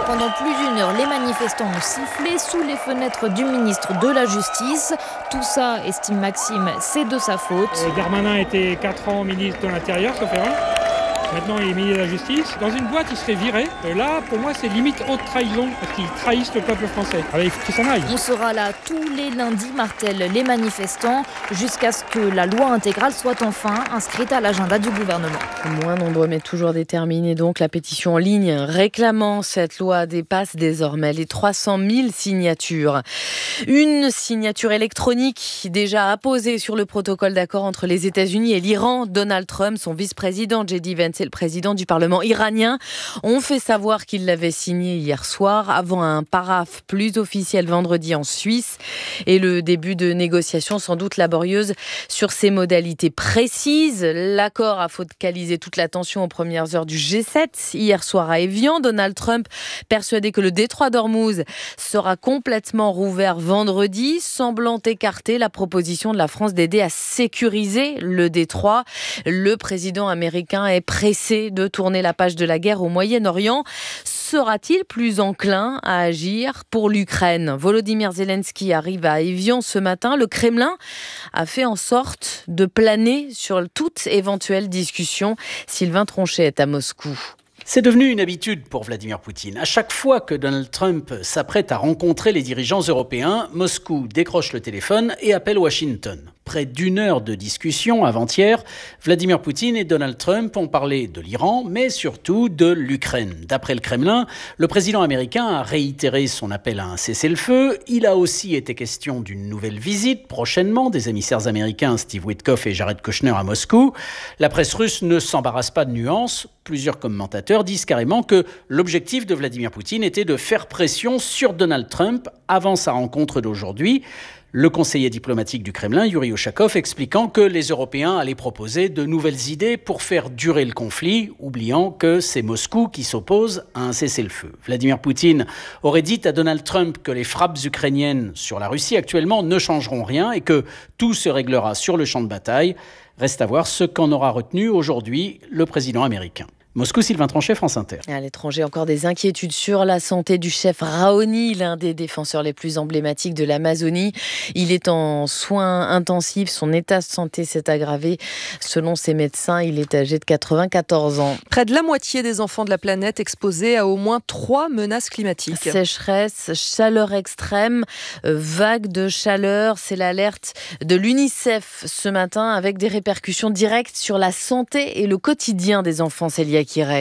Pendant plus d'une heure, les manifestants ont sifflé sous les fenêtres du ministre de la Justice. Tout ça, estime Maxime, c'est de sa faute. Darmanin était 4 ans ministre de l'Intérieur, sauf erreur. Maintenant, il est ministre de la Justice. Dans une boîte, il serait viré. Là, pour moi, c'est limite haute trahison, parce qu'ils trahissent le peuple français. Alors, il faut qu'il s'en aille. On sera là tous les lundis, martèlent les manifestants, jusqu'à ce que la loi intégrale soit enfin inscrite à l'agenda du gouvernement. Moins nombreux, mais toujours déterminés. Donc, la pétition en ligne réclamant cette loi dépasse désormais les 300 000 signatures. Une signature électronique déjà apposée sur le protocole d'accord entre les États-Unis et l'Iran. Donald Trump, son vice-président, J.D. Vance, le président du Parlement iranien, ont fait savoir qu'ils l'avaient signé hier soir avant un paraphe plus officiel vendredi en Suisse et le début de négociations sans doute laborieuses sur ses modalités précises. L'accord a focalisé toute l'attention aux premières heures du G7 hier soir à Évian. Donald Trump persuadé que le détroit d'Ormuz sera complètement rouvert vendredi, semblant écarter la proposition de la France d'aider à sécuriser le détroit. Le président américain est pressé de tourner la page de la guerre au Moyen-Orient. Sera-t-il plus enclin à agir pour l'Ukraine ? Volodymyr Zelensky arrive à Évian ce matin. Le Kremlin a fait en sorte de planer sur toute éventuelle discussion. Sylvain Tronchet est à Moscou. C'est devenu une habitude pour Vladimir Poutine. À chaque fois que Donald Trump s'apprête à rencontrer les dirigeants européens, Moscou décroche le téléphone et appelle Washington. Près d'une heure de discussion avant-hier, Vladimir Poutine et Donald Trump ont parlé de l'Iran, mais surtout de l'Ukraine. D'après le Kremlin, le président américain a réitéré son appel à un cessez-le-feu. Il a aussi été question d'une nouvelle visite prochainement des émissaires américains Steve Witkoff et Jared Kushner à Moscou. La presse russe ne s'embarrasse pas de nuances. Plusieurs commentateurs disent carrément que l'objectif de Vladimir Poutine était de faire pression sur Donald Trump avant sa rencontre d'aujourd'hui. Le conseiller diplomatique du Kremlin, Yuri Ushakov, expliquant que les Européens allaient proposer de nouvelles idées pour faire durer le conflit, oubliant que c'est Moscou qui s'oppose à un cessez-le-feu. Vladimir Poutine aurait dit à Donald Trump que les frappes ukrainiennes sur la Russie actuellement ne changeront rien et que tout se réglera sur le champ de bataille. Reste à voir ce qu'en aura retenu aujourd'hui le président américain. Moscou, Sylvain Tronchet, France Inter. À l'étranger, encore des inquiétudes sur la santé du chef Raoni, l'un des défenseurs les plus emblématiques de l'Amazonie. Il est en soins intensifs, son état de santé s'est aggravé. Selon ses médecins, il est âgé de 94 ans. Près de la moitié des enfants de la planète exposés à au moins 3 menaces climatiques. Sécheresse, chaleur extrême, vague de chaleur, c'est l'alerte de l'UNICEF ce matin avec des répercussions directes sur la santé et le quotidien des enfants. Célia Kirey.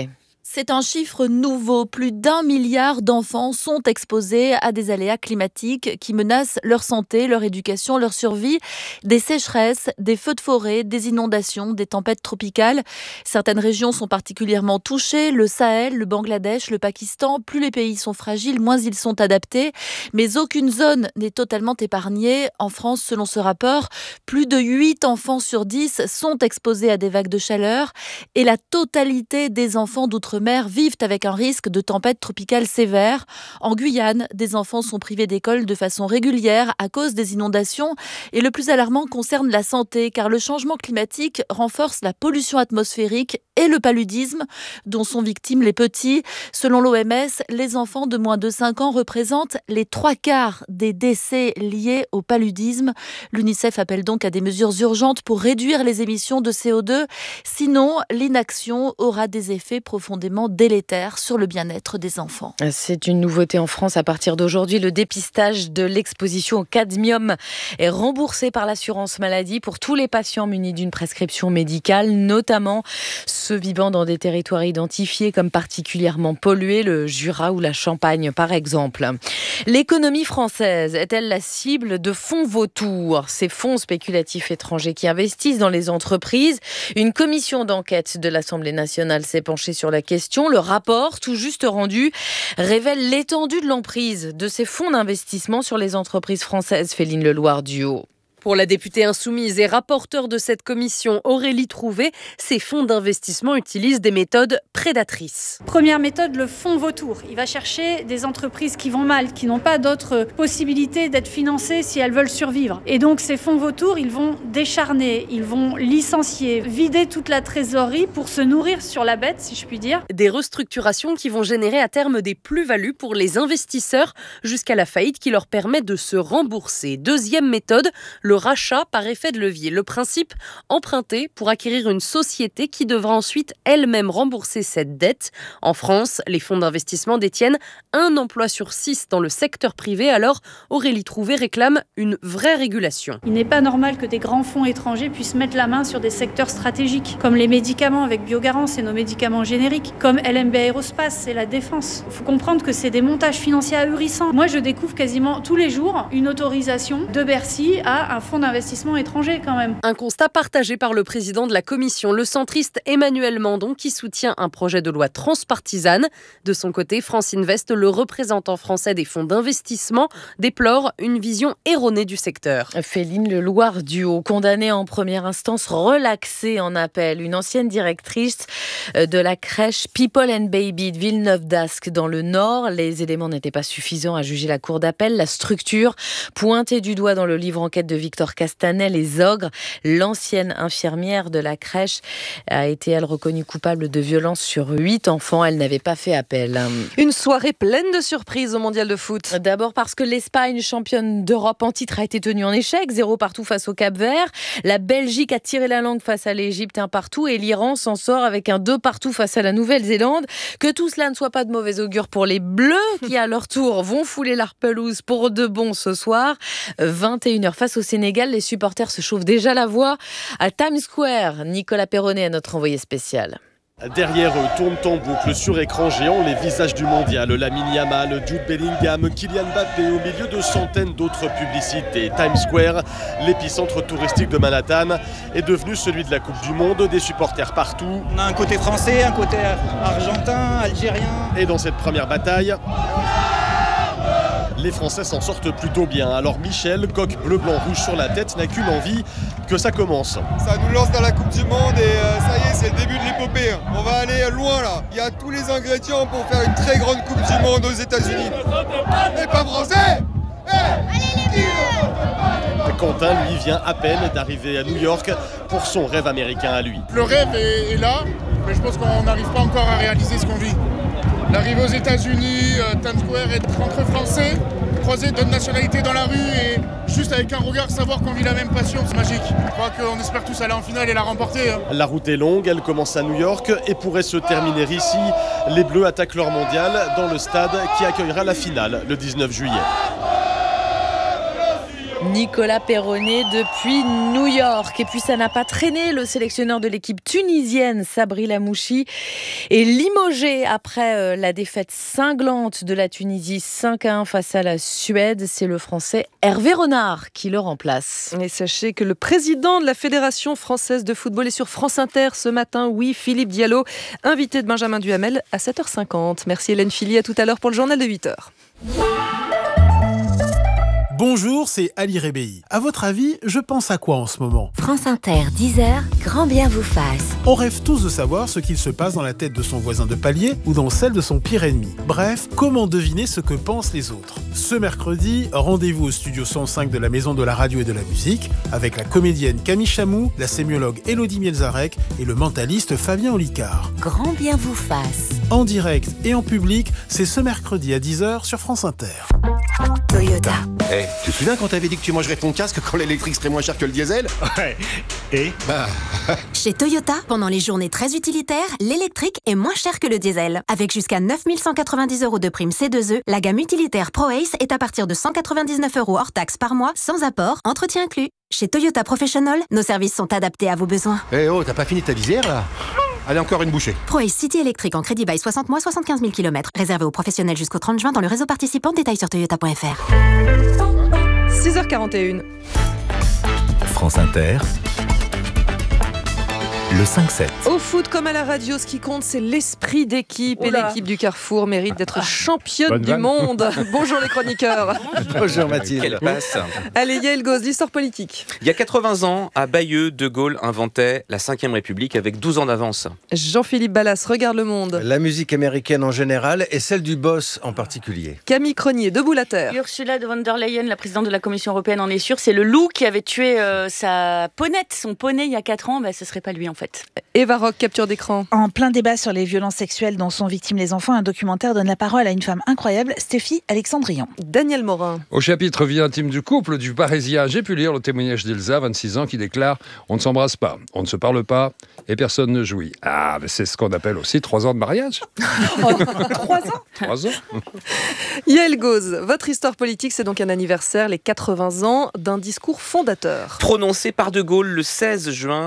C'est un chiffre nouveau. Plus d'1 milliard d'enfants sont exposés à des aléas climatiques qui menacent leur santé, leur éducation, leur survie. Des sécheresses, des feux de forêt, des inondations, des tempêtes tropicales. Certaines régions sont particulièrement touchées. Le Sahel, le Bangladesh, le Pakistan. Plus les pays sont fragiles, moins ils sont adaptés. Mais aucune zone n'est totalement épargnée. En France, selon ce rapport, plus de 8 enfants sur 10 sont exposés à des vagues de chaleur. Et la totalité des enfants d'outre-mer vivent avec un risque de tempête tropicale sévère. En Guyane, des enfants sont privés d'école de façon régulière à cause des inondations. Et le plus alarmant concerne la santé, car le changement climatique renforce la pollution atmosphérique et le paludisme, dont sont victimes les petits. Selon l'OMS, les enfants de moins de 5 ans représentent les 3/4 des décès liés au paludisme. L'UNICEF appelle donc à des mesures urgentes pour réduire les émissions de CO2. Sinon, l'inaction aura des effets profondément délétères sur le bien-être des enfants. C'est une nouveauté en France à partir d'aujourd'hui. Le dépistage de l'exposition au cadmium est remboursé par l'assurance maladie pour tous les patients munis d'une prescription médicale, notamment ceux vivant dans des territoires identifiés comme particulièrement pollués, le Jura ou la Champagne par exemple. L'économie française est-elle la cible de fonds vautours, ces fonds spéculatifs étrangers qui investissent dans les entreprises? Une commission d'enquête de l'Assemblée nationale s'est penchée sur la question. Le rapport, tout juste rendu, révèle l'étendue de l'emprise de ces fonds d'investissement sur les entreprises françaises. Féline Leloir-Duhaut. Pour la députée insoumise et rapporteure de cette commission, Aurélie Trouvé, ces fonds d'investissement utilisent des méthodes prédatrices. Première méthode, le fonds vautour. Il va chercher des entreprises qui vont mal, qui n'ont pas d'autres possibilités d'être financées si elles veulent survivre. Et donc ces fonds vautours, ils vont décharner, ils vont licencier, vider toute la trésorerie pour se nourrir sur la bête, si je puis dire. Des restructurations qui vont générer à terme des plus-values pour les investisseurs jusqu'à la faillite qui leur permet de se rembourser. Deuxième méthode, le rachat par effet de levier. Le principe, emprunter pour acquérir une société qui devra ensuite elle-même rembourser cette dette. En France, les fonds d'investissement détiennent 1 emploi sur 6 dans le secteur privé. Alors, Aurélie Trouvé réclame une vraie régulation. Il n'est pas normal que des grands fonds étrangers puissent mettre la main sur des secteurs stratégiques, comme les médicaments avec Biogarant, c'est nos médicaments génériques, comme LMB Aerospace, c'est la défense. Il faut comprendre que c'est des montages financiers ahurissants. Moi, je découvre quasiment tous les jours une autorisation de Bercy à un fonds d'investissement étranger quand même. Un constat partagé par le président de la commission, le centriste Emmanuel Mandon, qui soutient un projet de loi transpartisane. De son côté, France Invest, le représentant français des fonds d'investissement, déplore une vision erronée du secteur. Féline Leloir-Duhaut, condamnée en première instance, relaxée en appel. Une ancienne directrice de la crèche People and Baby de Villeneuve-d'Ascq dans le Nord. Les éléments n'étaient pas suffisants à juger la cour d'appel. La structure, pointée du doigt dans le livre enquête de Victor Castanet, les ogres, l'ancienne infirmière de la crèche, a été, elle, reconnue coupable de violence sur 8 enfants. Elle n'avait pas fait appel. Une soirée pleine de surprises au mondial de foot. D'abord parce que l'Espagne, championne d'Europe en titre, a été tenue en échec. 0 partout face au Cap-Vert. La Belgique a tiré la langue face à l'Égypte, 1 partout. Et l'Iran s'en sort avec un 2 partout face à la Nouvelle-Zélande. Que tout cela ne soit pas de mauvais augure pour les Bleus, qui à leur tour vont fouler la pelouse pour de bon ce soir. 21h face au Sénégal, les supporters se chauffent déjà la voix. À Times Square, Nicolas Perronnet est notre envoyé spécial. Derrière eux tournent en boucle sur écran géant les visages du mondial. Lamine Yamal, Jude Bellingham, Kylian Mbappé au milieu de centaines d'autres publicités. Times Square, l'épicentre touristique de Manhattan, est devenu celui de la Coupe du Monde, des supporters partout. On a un côté français, un côté argentin, algérien. Et dans cette première bataille, les Français s'en sortent plutôt bien. Alors Michel, coq bleu, blanc, rouge sur la tête, n'a qu'une envie, que ça commence. Ça nous lance dans la Coupe du Monde et ça y est, c'est le début de l'épopée. On va aller loin là. Il y a tous les ingrédients pour faire une très grande Coupe du Monde aux États-Unis. Et pas français. Quentin, lui, vient à peine d'arriver à New York pour son rêve américain à lui. Le rêve est là, mais je pense qu'on n'arrive pas encore à réaliser ce qu'on vit. L'arrivée aux États-Unis, Times Square, être entre Français, croiser d'autres nationalités dans la rue et juste avec un regard savoir qu'on vit la même passion, c'est magique. Je crois qu'on espère tous aller en finale et la remporter. La route est longue, elle commence à New York et pourrait se terminer ici. Les Bleus attaquent leur mondial dans le stade qui accueillera la finale le 19 juillet. Nicolas Perronnet depuis New York. Et puis ça n'a pas traîné. Le sélectionneur de l'équipe tunisienne, Sabri Lamouchi, est limogé après la défaite cinglante de la Tunisie 5-1 face à la Suède. C'est le Français Hervé Renard qui le remplace. Et sachez que le président de la Fédération française de football est sur France Inter ce matin. Oui, Philippe Diallo, invité de Benjamin Duhamel à 7h50. Merci Hélène Philly, à tout à l'heure pour le journal de 8h. Bonjour, c'est Ali Rébéi. À votre avis, je pense à quoi en ce moment ? France Inter, 10h, grand bien vous fasse. On rêve tous de savoir ce qu'il se passe dans la tête de son voisin de palier ou dans celle de son pire ennemi. Bref, comment deviner ce que pensent les autres ? Ce mercredi, rendez-vous au studio 105 de la Maison de la Radio et de la Musique avec la comédienne Camille Chamou, la sémiologue Élodie Mielzarek et le mentaliste Fabien Olicard. Grand bien vous fasse. En direct et en public, c'est ce mercredi à 10h sur France Inter. Toyota. Hey, tu te souviens quand t'avais dit que tu mangerais ton casque quand l'électrique serait moins cher que le diesel ? Ouais. Et ? Chez Toyota, pendant les journées très utilitaires, l'électrique est moins cher que le diesel. Avec jusqu'à 9 190 € de prime C2E, la gamme utilitaire ProAce est à partir de 199 € hors taxe par mois, sans apport, entretien inclus. Chez Toyota Professional, nos services sont adaptés à vos besoins. Eh oh, t'as pas fini ta visière là ? Allez, encore une bouchée. ProAce City électrique en crédit by 60 mois, 75 000 km. Réservé aux professionnels jusqu'au 30 juin dans le réseau participant. Détails sur toyota.fr. 6h41. France Inter. Le 5-7. Au foot comme à la radio, ce qui compte, c'est l'esprit d'équipe. Et l'équipe du Carrefour mérite d'être championne du monde. Bonjour les chroniqueurs. Bonjour Mathilde. Quelle passe. Allez, Yael Gauze, l'histoire politique. Il y a 80 ans, à Bayeux, De Gaulle inventait la 5e République avec 12 ans d'avance. Jean-Philippe Ballas, Regarde le Monde. La musique américaine en général et celle du boss en particulier. Camille Cronier, Debout la Terre. Ursula de von der Leyen, la présidente de la Commission européenne, en est sûre. C'est le loup qui avait tué sa ponette, son poney, il y a 4 ans. Ce serait pas lui en fait. Eva Rock, capture d'écran. En plein débat sur les violences sexuelles dont sont victimes les enfants, un documentaire donne la parole à une femme incroyable, Stéphie Alexandrian. Daniel Morin. Au chapitre Vie intime du couple du Parisien, j'ai pu lire le témoignage d'Elsa, 26 ans, qui déclare « On ne s'embrasse pas, on ne se parle pas et personne ne jouit ». Ah, mais c'est ce qu'on appelle aussi 3 ans de mariage. 3 ans 3 ans. Yael Gauze, votre histoire politique, c'est donc un anniversaire, les 80 ans d'un discours fondateur. Prononcé par De Gaulle le 16 juin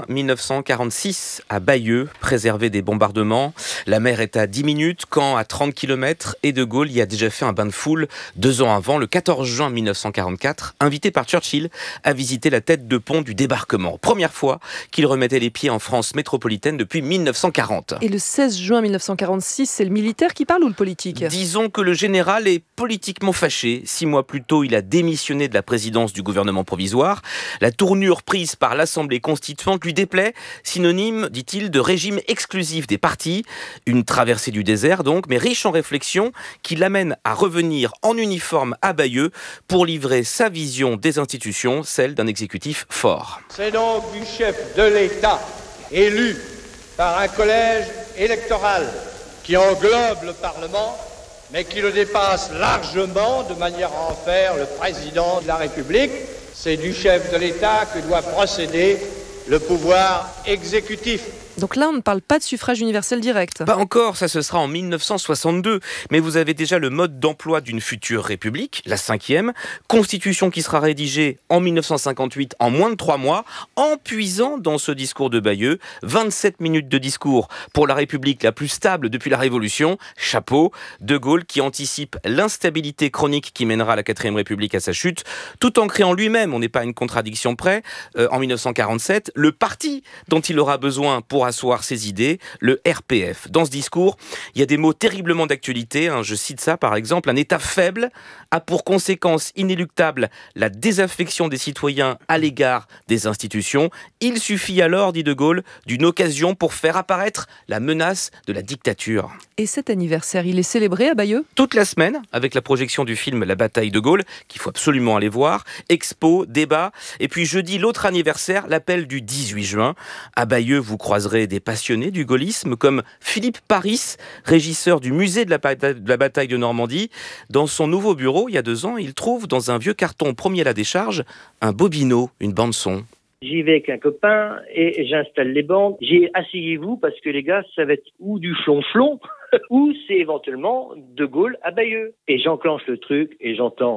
1946 à Bayeux, préservé des bombardements. La mer est à 10 minutes, Caen à 30 km et De Gaulle y a déjà fait un bain de foule 2 ans avant, le 14 juin 1944, invité par Churchill à visiter la tête de pont du débarquement. Première fois qu'il remettait les pieds en France métropolitaine depuis 1940. Et le 16 juin 1946, c'est le militaire qui parle ou le politique ? Disons que le général est politiquement fâché. 6 mois plus tôt, il a démissionné de la présidence du gouvernement provisoire. La tournure prise par l'Assemblée constituante lui déplaît, synonyme, dit-il, de régime exclusif des partis. Une traversée du désert donc, mais riche en réflexions qui l'amène à revenir en uniforme à Bayeux pour livrer sa vision des institutions, celle d'un exécutif fort. C'est donc du chef de l'État élu par un collège électoral qui englobe le Parlement, mais qui le dépasse largement de manière à en faire le président de la République. C'est du chef de l'État que doit procéder le pouvoir exécutif. Donc là, on ne parle pas de suffrage universel direct. Pas encore, ça ce sera en 1962. Mais vous avez déjà le mode d'emploi d'une future république, la 5e, constitution qui sera rédigée en 1958 en moins de 3 mois, en puisant dans ce discours de Bayeux 27 minutes de discours pour la république la plus stable depuis la Révolution. Chapeau, De Gaulle qui anticipe l'instabilité chronique qui mènera la 4e République à sa chute, tout en créant lui-même, on n'est pas à une contradiction près, en 1947, le parti dont il aura besoin pour asseoir ses idées, le RPF. Dans ce discours, il y a des mots terriblement d'actualité. Je cite ça par exemple. Un État faible a pour conséquence inéluctable la désaffection des citoyens à l'égard des institutions. Il suffit alors, dit De Gaulle, d'une occasion pour faire apparaître la menace de la dictature. Et cet anniversaire, il est célébré à Bayeux ? Toute la semaine, avec la projection du film La bataille de Gaulle, qu'il faut absolument aller voir, expo, débat, et puis jeudi, l'autre anniversaire, l'appel du 18 juin. À Bayeux, vous croiserez des passionnés du gaullisme comme Philippe Paris, régisseur du musée de la bataille de Normandie. Dans son nouveau bureau, il y a 2 ans, il trouve dans un vieux carton premier à la décharge un bobino, une bande-son. J'y vais avec un copain et j'installe les bandes. J'ai asseyez-vous parce que les gars, ça va être ou du flonflon ou c'est éventuellement De Gaulle à Bayeux. Et j'enclenche le truc et j'entends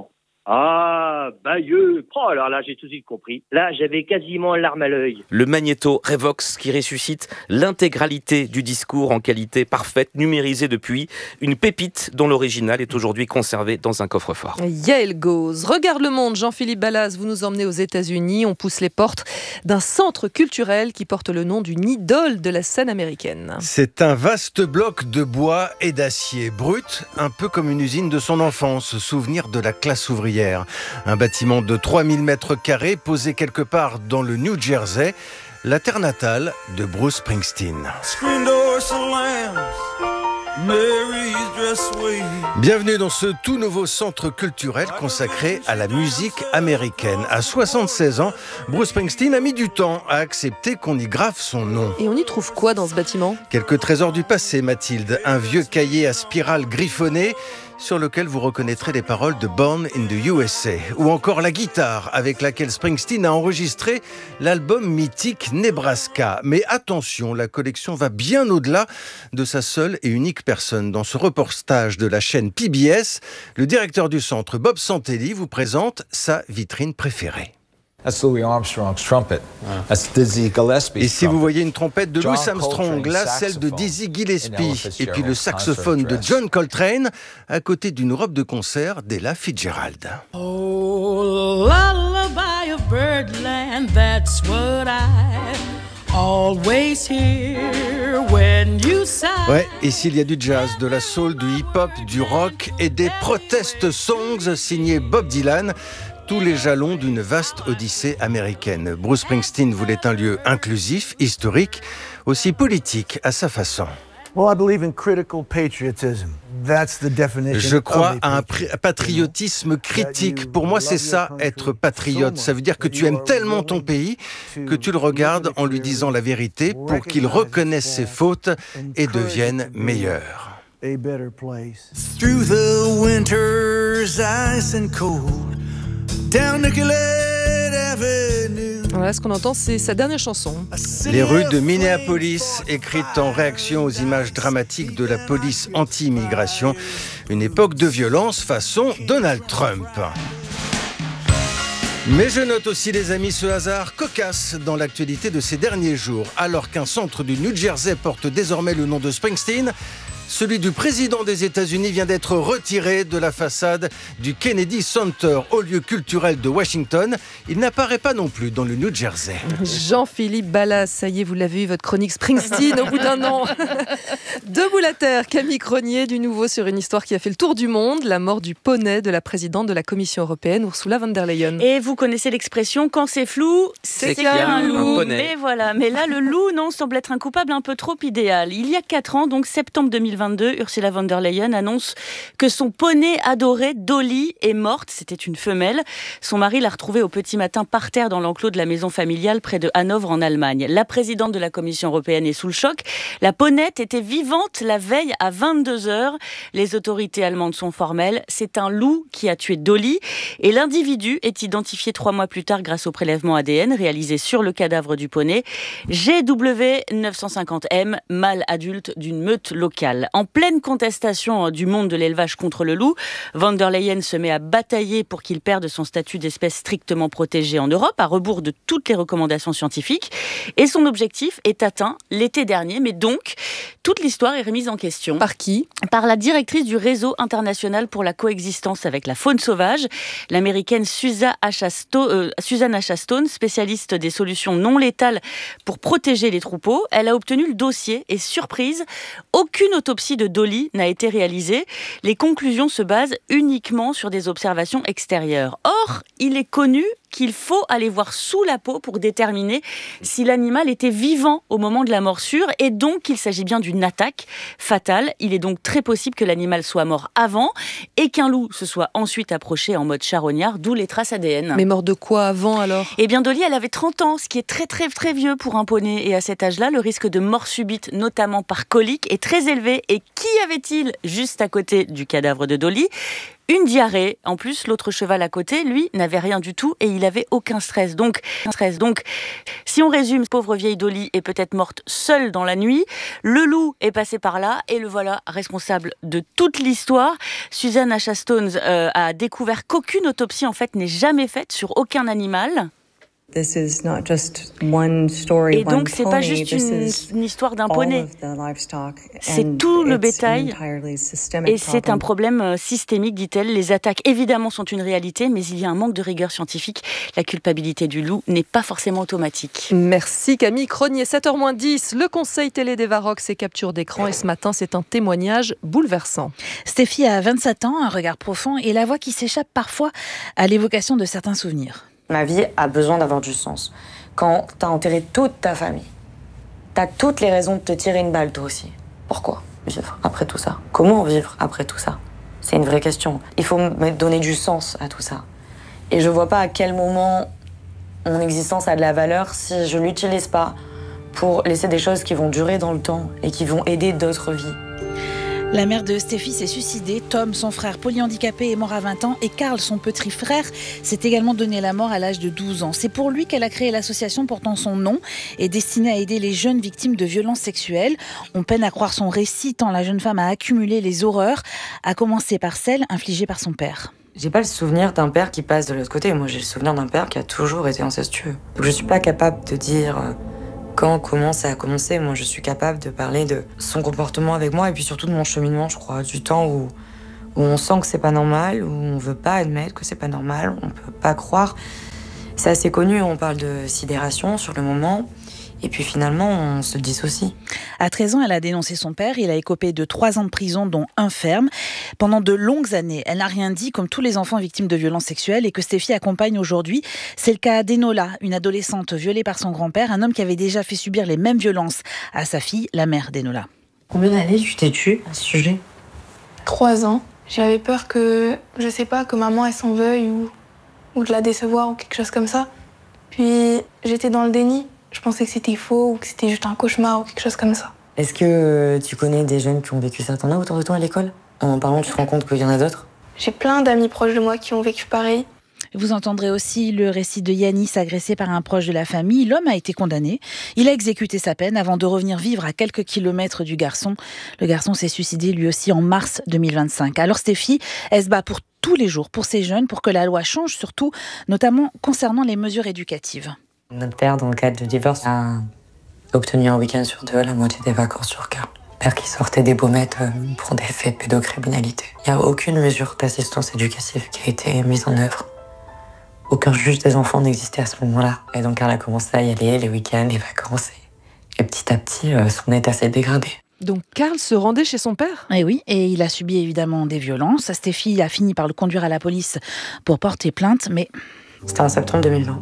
Ah, Bayeux. Oh, alors là, j'ai tout de suite compris. Là, j'avais quasiment larme à l'œil. Le magnéto Revox qui ressuscite l'intégralité du discours en qualité parfaite, numérisé depuis, une pépite dont l'original est aujourd'hui conservé dans un coffre-fort. Yael Gauze. Regarde le monde, Jean-Philippe Ballas, vous nous emmenez aux États-Unis. On pousse les portes d'un centre culturel qui porte le nom d'une idole de la scène américaine. C'est un vaste bloc de bois et d'acier brut, un peu comme une usine de son enfance, souvenir de la classe ouvrière. Un bâtiment de 3000 mètres carrés posé quelque part dans le New Jersey, la terre natale de Bruce Springsteen. Bienvenue dans ce tout nouveau centre culturel consacré à la musique américaine. À 76 ans, Bruce Springsteen a mis du temps à accepter qu'on y grave son nom. Et on y trouve quoi dans ce bâtiment ? Quelques trésors du passé, Mathilde. Un vieux cahier à spirale griffonnée sur lequel vous reconnaîtrez les paroles de Born in the USA. Ou encore la guitare avec laquelle Springsteen a enregistré l'album mythique Nebraska. Mais attention, la collection va bien au-delà de sa seule et unique personne. Dans ce reportage de la chaîne PBS, le directeur du centre, Bob Santelli, vous présente sa vitrine préférée. That's Louis Armstrong's trumpet. That's Dizzy Gillespie's Et si vous voyez une trompette de Louis John Armstrong, Coltrane, là, celle de Dizzy Gillespie, et puis le saxophone de John Coltrane, à côté d'une robe de concert d'Ella Fitzgerald. Oh, lullaby of birdland, that's what I always hear when you sigh. Ouais, et s'il y a du jazz, de la soul, du hip-hop, du rock et des protest songs signés Bob Dylan, tous les jalons d'une vaste odyssée américaine. Bruce Springsteen voulait un lieu inclusif, historique, aussi politique à sa façon. Je crois à un patriotisme critique. Pour moi, c'est ça, être patriote. Ça veut dire que tu aimes tellement ton pays que tu le regardes en lui disant la vérité pour qu'il reconnaisse ses fautes et devienne meilleur. Through the winter's ice and cold, down Nicollet Avenue. Voilà, ce qu'on entend, c'est sa dernière chanson. Les rues de Minneapolis, écrites en réaction aux images dramatiques de la police anti-immigration. Une époque de violence façon Donald Trump. Mais je note aussi, les amis, ce hasard cocasse dans l'actualité de ces derniers jours. Alors qu'un centre du New Jersey porte désormais le nom de Springsteen, celui du président des États-Unis vient d'être retiré de la façade du Kennedy Center, au lieu culturel de Washington. Il n'apparaît pas non plus dans le New Jersey. Jean-Philippe Ballas, ça y est, vous l'avez eu, votre chronique Springsteen au bout d'un an. Debout la terre, Camille Cronier, du nouveau sur une histoire qui a fait le tour du monde, la mort du poney de la présidente de la Commission européenne, Ursula von der Leyen. Et vous connaissez l'expression, quand c'est flou, c'est qu'il y a un loup. Mais voilà, mais là, le loup, non, semble être un coupable un peu trop idéal. Il y a 4 ans, donc septembre 2022, Ursula von der Leyen annonce que son poney adoré, Dolly, est morte. C'était une femelle. Son mari l'a retrouvée au petit matin par terre dans l'enclos de la maison familiale près de Hanovre en Allemagne. La présidente de la Commission européenne est sous le choc. La ponette était vivante la veille à 22h. Les autorités allemandes sont formelles. C'est un loup qui a tué Dolly. Et l'individu est identifié 3 mois plus tard grâce au prélèvement ADN réalisé sur le cadavre du poney. GW950M, mâle adulte d'une meute locale. En pleine contestation du monde de l'élevage contre le loup, von der Leyen se met à batailler pour qu'il perde son statut d'espèce strictement protégée en Europe, à rebours de toutes les recommandations scientifiques. Et son objectif est atteint l'été dernier, mais donc toute l'histoire est remise en question. Par qui ? Par la directrice du réseau international pour la coexistence avec la faune sauvage, l'américaine Susan Ashaston, spécialiste des solutions non létales pour protéger les troupeaux. Elle a obtenu le dossier et, surprise, aucune autopsie de Dolly n'a été réalisée. Les conclusions se basent uniquement sur des observations extérieures. Or, il est connu qu'il faut aller voir sous la peau pour déterminer si l'animal était vivant au moment de la morsure et donc qu'il s'agit bien d'une attaque fatale. Il est donc très possible que l'animal soit mort avant et qu'un loup se soit ensuite approché en mode charognard, d'où les traces ADN. Mais mort de quoi avant alors ? Eh bien Dolly, elle avait 30 ans, ce qui est très très très vieux pour un poney. Et à cet âge-là, le risque de mort subite, notamment par colique, est très élevé. Et qui avait-il juste à côté du cadavre de Dolly ? une diarrhée. En plus, l'autre cheval à côté, lui, n'avait rien du tout et il avait aucun stress. Donc, si on résume, pauvre vieille Dolly est peut-être morte seule dans la nuit. Le loup est passé par là et le voilà responsable de toute l'histoire. Susan Ashastone a découvert qu'aucune autopsie en fait n'est jamais faite sur aucun animal. Et donc, c'est pas juste une histoire d'un poney. C'est tout le bétail. Et c'est un problème systémique, dit-elle. Les attaques, évidemment, sont une réalité, mais il y a un manque de rigueur scientifique. La culpabilité du loup n'est pas forcément automatique. Merci Camille Cronier. 7h-10, le conseil télé d'Eva ses captures d'écran. Et ce matin, c'est un témoignage bouleversant. Stéphie a 27 ans, un regard profond et la voix qui s'échappe parfois à l'évocation de certains souvenirs. Ma vie a besoin d'avoir du sens. Quand t'as enterré toute ta famille, t'as toutes les raisons de te tirer une balle, toi aussi. Pourquoi vivre après tout ça? Comment vivre après tout ça? C'est une vraie question. Il faut me donner du sens à tout ça. Et je vois pas à quel moment mon existence a de la valeur si je l'utilise pas pour laisser des choses qui vont durer dans le temps et qui vont aider d'autres vies. La mère de Stéphie s'est suicidée, Tom, son frère polyhandicapé, est mort à 20 ans et Karl, son petit frère, s'est également donné la mort à l'âge de 12 ans. C'est pour lui qu'elle a créé l'association portant son nom et destinée à aider les jeunes victimes de violences sexuelles. On peine à croire son récit tant la jeune femme a accumulé les horreurs, à commencer par celles infligées par son père. J'ai pas le souvenir d'un père qui passe de l'autre côté. Moi, j'ai le souvenir d'un père qui a toujours été incestueux. Donc, je suis pas capable de dire quand, comment ça a commencé. Moi, je suis capable de parler de son comportement avec moi et puis surtout de mon cheminement, je crois, du temps où on sent que c'est pas normal, où on veut pas admettre que c'est pas normal, on peut pas croire. C'est assez connu, on parle de sidération sur le moment. Et puis finalement, on se dissocie. À 13 ans, elle a dénoncé son père. Il a écopé de 3 ans de prison, dont 1 ferme. Pendant de longues années, elle n'a rien dit, comme tous les enfants victimes de violences sexuelles et que Stéphie accompagne aujourd'hui. C'est le cas d'Enola, une adolescente violée par son grand-père, un homme qui avait déjà fait subir les mêmes violences à sa fille, la mère d'Enola. Combien d'années tu t'es tue à ce sujet? 3 ans. J'avais peur que, je sais pas, que maman elle s'en veuille ou de la décevoir ou quelque chose comme ça. Puis j'étais dans le déni. Je pensais que c'était faux ou que c'était juste un cauchemar ou quelque chose comme ça. Est-ce que tu connais des jeunes qui ont vécu ça? T'en as autour de toi à l'école? En parlant, tu te rends compte qu'il y en a d'autres? J'ai plein d'amis proches de moi qui ont vécu pareil. Vous entendrez aussi le récit de Yanis, agressé par un proche de la famille. L'homme a été condamné. Il a exécuté sa peine avant de revenir vivre à quelques kilomètres du garçon. Le garçon s'est suicidé lui aussi en mars 2025. Alors Stéphie, elle se bat pour tous les jours, pour ces jeunes, pour que la loi change, surtout, notamment concernant les mesures éducatives. Notre père, dans le cadre de divorce, a obtenu un week-end sur 2 la moitié des vacances sur Karl. Père qui sortait des baumettes pour des faits de pédocriminalité. Il n'y a aucune mesure d'assistance éducative qui a été mise en œuvre. Aucun juge des enfants n'existait à ce moment-là. Et donc Karl a commencé à y aller les week-ends, les vacances. Et petit à petit, son état s'est dégradé. Donc Karl se rendait chez son père? Eh oui, et il a subi évidemment des violences. Stéphie a fini par le conduire à la police pour porter plainte, mais... C'était en septembre 2020.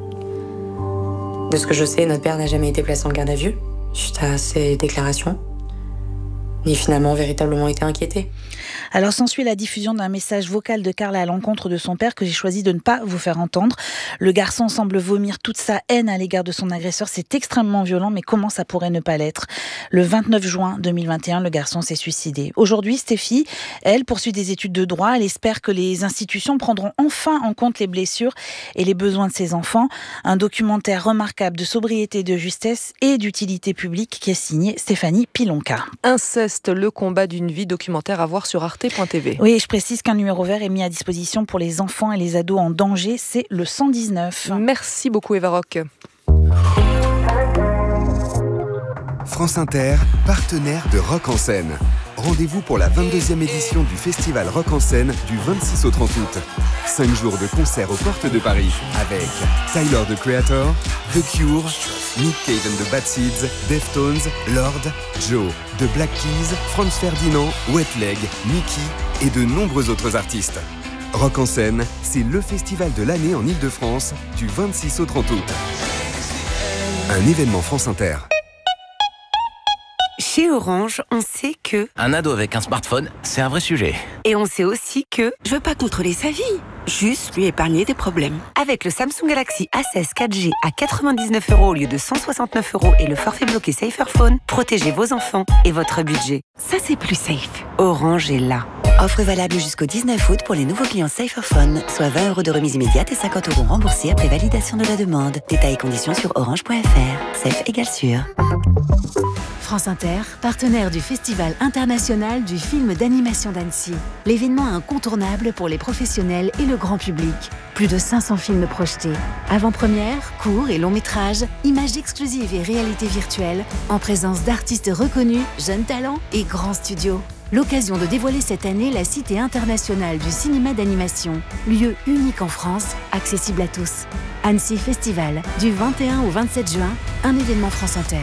De ce que je sais, notre père n'a jamais été placé en garde à vue suite à ces déclarations, ni finalement véritablement été inquiété. Alors s'ensuit la diffusion d'un message vocal de Karl à l'encontre de son père que j'ai choisi de ne pas vous faire entendre. Le garçon semble vomir toute sa haine à l'égard de son agresseur. C'est extrêmement violent, mais comment ça pourrait ne pas l'être? Le 29 juin 2021, le garçon s'est suicidé. Aujourd'hui, Stéphie, elle, poursuit des études de droit. Elle espère que les institutions prendront enfin en compte les blessures et les besoins de ses enfants. Un documentaire remarquable de sobriété, de justesse et d'utilité publique qui est signé Stéphanie Pilonka. Inceste, le combat d'une vie, documentaire à voir sur arte.tv. Oui, je précise qu'un numéro vert est mis à disposition pour les enfants et les ados en danger, c'est le 119. Merci beaucoup Eva Rock. France Inter, partenaire de Rock en Scène. Rendez-vous pour la 22e édition du Festival Rock en Scène du 26 au 30 août. 5 jours de concerts aux portes de Paris avec Tyler, the Creator, The Cure, Nick Cave and the Bad Seeds, Deftones, Lord, Joe, The Black Keys, Franz Ferdinand, Wet Leg, Mickey et de nombreux autres artistes. Rock en Scène, c'est le festival de l'année en Ile-de-France du 26 au 30 août. Un événement France Inter. Chez Orange, on sait que... Un ado avec un smartphone, c'est un vrai sujet. Et on sait aussi que... Je veux pas contrôler sa vie, juste lui épargner des problèmes. Avec le Samsung Galaxy A16 4G à 99 € au lieu de 169 € et le forfait bloqué Saferphone, protégez vos enfants et votre budget. Ça, c'est plus safe. Orange est là. Offre valable jusqu'au 19 août pour les nouveaux clients Saferphone, soit 20 € de remise immédiate et 50 € remboursés après validation de la demande. Détails et conditions sur orange.fr. Safe égale sûr. France Inter, partenaire du Festival international du film d'animation d'Annecy. L'événement incontournable pour les professionnels et le grand public. Plus de 500 films projetés. Avant-première, courts et longs métrages, images exclusives et réalité virtuelle, en présence d'artistes reconnus, jeunes talents et grands studios. L'occasion de dévoiler cette année la Cité internationale du cinéma d'animation, lieu unique en France, accessible à tous. Annecy Festival, du 21 au 27 juin, un événement France Inter.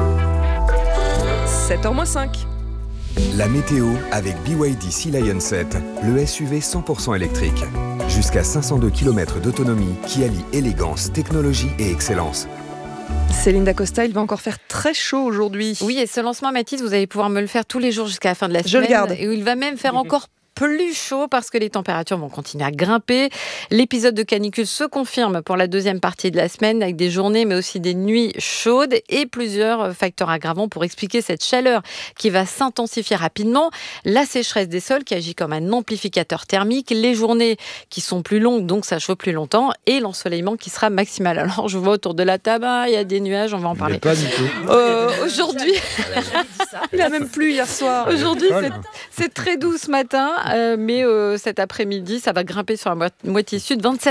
7h-5. La météo avec BYD Sea Lion 7, le SUV 100% électrique. Jusqu'à 502 km d'autonomie qui allie élégance, technologie et excellence. Céline Dacosta, il va encore faire très chaud aujourd'hui. Oui, et ce lancement, Mathilde, vous allez pouvoir me le faire tous les jours jusqu'à la fin de la semaine. Je le garde. Et il va même faire encore plus chaud parce que les températures vont continuer à grimper. L'épisode de canicule se confirme pour la deuxième partie de la semaine avec des journées mais aussi des nuits chaudes et plusieurs facteurs aggravants pour expliquer cette chaleur qui va s'intensifier rapidement. La sécheresse des sols qui agit comme un amplificateur thermique, les journées qui sont plus longues donc ça chauffe plus longtemps et l'ensoleillement qui sera maximal. Alors je vois autour de la table, il y a des nuages, on va en parler. Pas du tout. Aujourd'hui, il a même plu hier soir. Aujourd'hui c'est très doux ce matin. Mais cet après-midi, ça va grimper sur la moitié sud, 27